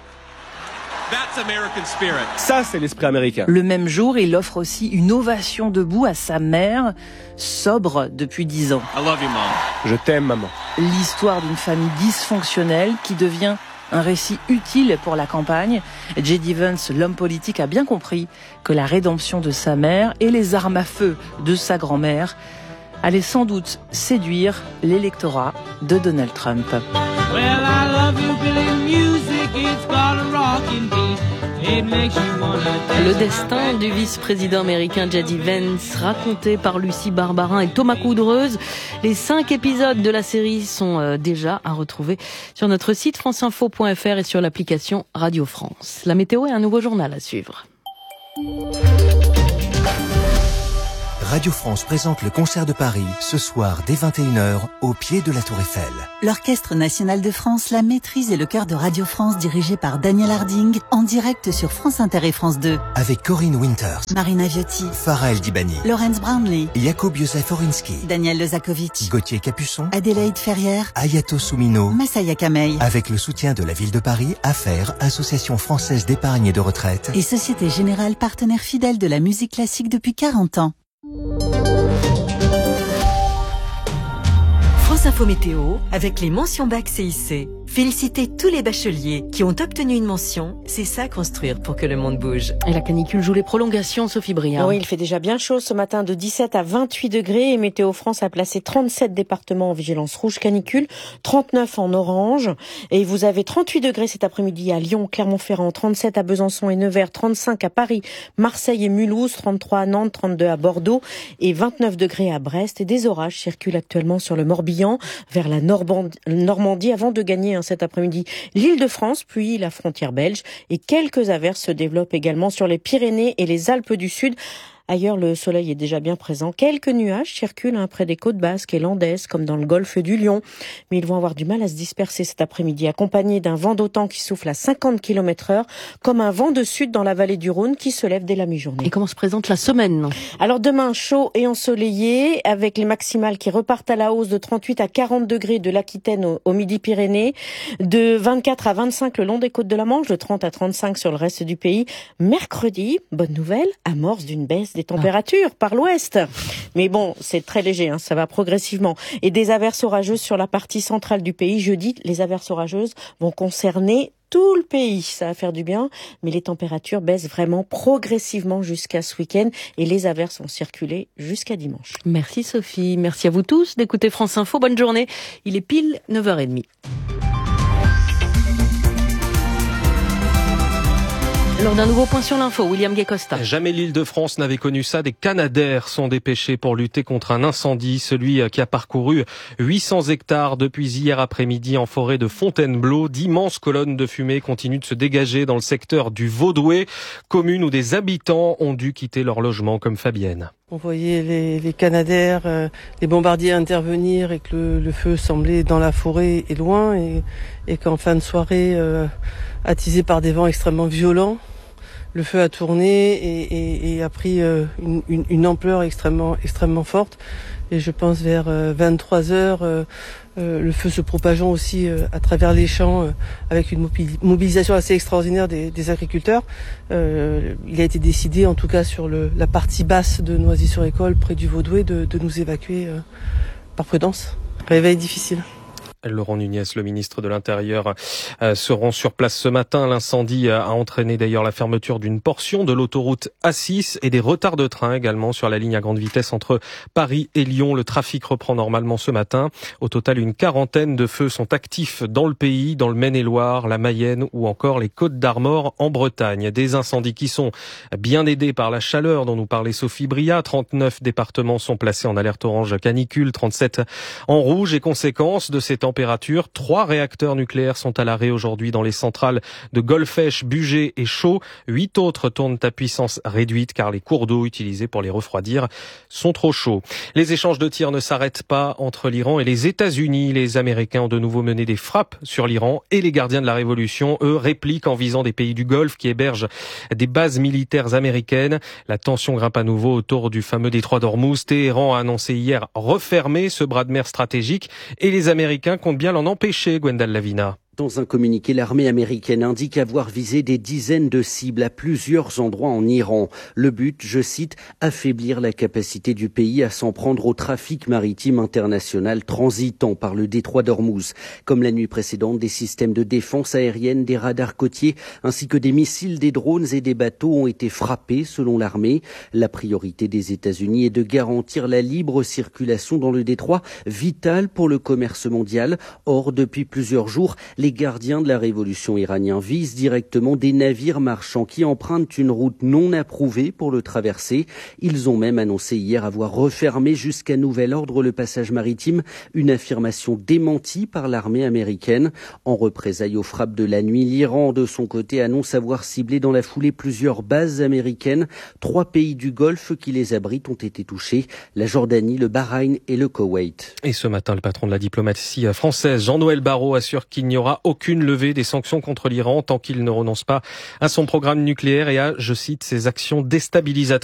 Ça, c'est l'esprit américain. Le même jour, il offre aussi une ovation debout à sa mère, sobre depuis dix ans. I love you, Mom. Je t'aime, maman. L'histoire d'une famille dysfonctionnelle qui devient un récit utile pour la campagne. J D. Vance, l'homme politique, a bien compris que la rédemption de sa mère et les armes à feu de sa grand-mère allaient sans doute séduire l'électorat de Donald Trump. Well, I love you, Billy. Music, it's got a rockin' beat. It makes you wanna dance. Le destin du vice-président américain J D. Vance, raconté par Lucie Barbarin et Thomas Coudreuse. Les cinq épisodes de la série sont euh, déjà à retrouver sur notre site franceinfo point f r et sur l'application Radio France. La météo et un nouveau journal à suivre. Radio France présente le concert de Paris, ce soir dès vingt et une heures, au pied de la Tour Eiffel. L'Orchestre National de France, la maîtrise et le chœur de Radio France dirigé par Daniel Harding, en direct sur France Inter et France deux. Avec Corinne Winters, Marina Viotti, Farah El Dibani, Laurence Brownlee, Jakub Józef Orinski, Daniel Lezakovic, Gauthier Capuçon, Adélaïde Ferrière, Ayato Soumino, Massaya Kamei. Avec le soutien de la ville de Paris, Affaires, Association française d'épargne et de retraite. Et Société Générale, partenaire fidèle de la musique classique depuis quarante ans. France Info Météo, avec les mentions bac C I C. Félicitez tous les bacheliers qui ont obtenu une mention. C'est ça construire pour que le monde bouge. Et la canicule joue les prolongations, Sophie Briand. Oui, il fait déjà bien chaud ce matin, de dix-sept à vingt-huit degrés. Et Météo France a placé trente-sept départements en vigilance rouge canicule, trente-neuf en orange. Et vous avez trente-huit degrés cet après-midi à Lyon, Clermont-Ferrand, trente-sept à Besançon et Nevers, trente-cinq à Paris, Marseille et Mulhouse, trente-trois à Nantes, trente-deux à Bordeaux et vingt-neuf degrés à Brest. Et des orages circulent actuellement sur le Morbihan vers la Normandie avant de gagner cet après-midi l'Île-de-France, puis la frontière belge. Et quelques averses se développent également sur les Pyrénées et les Alpes du Sud. Ailleurs, le soleil est déjà bien présent. Quelques nuages circulent hein, près des côtes basques et landaises, comme dans le golfe du Lion. Mais ils vont avoir du mal à se disperser cet après-midi, accompagnés d'un vent d'OTAN qui souffle à cinquante kilomètres heure, comme un vent de sud dans la vallée du Rhône qui se lève dès la mi-journée. Et comment se présente la semaine? Alors demain, chaud et ensoleillé, avec les maximales qui repartent à la hausse de trente-huit à quarante degrés de l'Aquitaine au, au Midi-Pyrénées, de vingt-quatre à vingt-cinq le long des côtes de la Manche, de trente à trente-cinq sur le reste du pays. Mercredi, bonne nouvelle, amorce d'une baisse des températures par l'ouest. Mais bon, c'est très léger, hein, ça va progressivement. Et des averses orageuses sur la partie centrale du pays. Jeudi, les averses orageuses vont concerner tout le pays. Ça va faire du bien, mais les températures baissent vraiment progressivement jusqu'à ce week-end et les averses vont circuler jusqu'à dimanche. Merci Sophie, merci à vous tous d'écouter France Info. Bonne journée, il est pile neuf heures trente. Lors d'un nouveau point sur l'info, William Gay-Costa. Jamais l'Île-de-France n'avait connu ça. Des Canadair sont dépêchés pour lutter contre un incendie, celui qui a parcouru huit cents hectares depuis hier après-midi en forêt de Fontainebleau. D'immenses colonnes de fumée continuent de se dégager dans le secteur du Vaudouet, commune où des habitants ont dû quitter leur logement, comme Fabienne. On voyait les, les Canadair, euh, les bombardiers intervenir et que le, le feu semblait dans la forêt et loin et, et qu'en fin de soirée, euh, attisé par des vents extrêmement violents, le feu a tourné et, et, et a pris euh, une, une, une ampleur extrêmement, extrêmement forte. Et je pense vers euh, vingt-trois heures, euh, euh, le feu se propageant aussi euh, à travers les champs euh, avec une mobilisation assez extraordinaire des, des agriculteurs. Euh, il a été décidé, en tout cas sur le, la partie basse de Noisy-sur-École, près du Vaudouet, de, de nous évacuer euh, par prudence. Réveil difficile. Laurent Nunez, le ministre de l'Intérieur, euh, se rend sur place ce matin. L'incendie a entraîné d'ailleurs la fermeture d'une portion de l'autoroute A six et des retards de train également sur la ligne à grande vitesse entre Paris et Lyon. Le trafic reprend normalement ce matin. Au total, une quarantaine de feux sont actifs dans le pays, dans le Maine-et-Loire, la Mayenne ou encore les Côtes d'Armor en Bretagne. Des incendies qui sont bien aidés par la chaleur dont nous parlait Sophie Bria. trente-neuf départements sont placés en alerte orange canicule, trente-sept en rouge. Et conséquence de ces températures, trois réacteurs nucléaires sont à l'arrêt aujourd'hui dans les centrales de Golfech, Bugey et Chaux. Huit autres tournent à puissance réduite car les cours d'eau utilisés pour les refroidir sont trop chauds. Les échanges de tirs ne s'arrêtent pas entre l'Iran et les États-Unis. Les Américains ont de nouveau mené des frappes sur l'Iran et les gardiens de la révolution, eux, répliquent en visant des pays du Golfe qui hébergent des bases militaires américaines. La tension grimpe à nouveau autour du fameux détroit d'Ormuz. Téhéran a annoncé hier refermer ce bras de mer stratégique et les Américains comptent bien l'en empêcher, Gwendal Lavina. Dans un communiqué, l'armée américaine indique avoir visé des dizaines de cibles à plusieurs endroits en Iran. Le but, je cite, affaiblir la capacité du pays à s'en prendre au trafic maritime international transitant par le détroit d'Ormuz. Comme la nuit précédente, des systèmes de défense aérienne, des radars côtiers, ainsi que des missiles, des drones et des bateaux ont été frappés selon l'armée. La priorité des États-Unis est de garantir la libre circulation dans le détroit, vital pour le commerce mondial. Or, depuis plusieurs jours, les Les gardiens de la révolution iranienne visent directement des navires marchands qui empruntent une route non approuvée pour le traverser. Ils ont même annoncé hier avoir refermé jusqu'à nouvel ordre le passage maritime, une affirmation démentie par l'armée américaine. En représailles aux frappes de la nuit, l'Iran, de son côté, annonce avoir ciblé dans la foulée plusieurs bases américaines. Trois pays du Golfe qui les abritent ont été touchés, la Jordanie, le Bahreïn et le Koweït. Et ce matin, le patron de la diplomatie française, Jean-Noël Barrot, assure qu'il n'y aura aucune levée des sanctions contre l'Iran tant qu'il ne renonce pas à son programme nucléaire et à, je cite, ses actions déstabilisatrices.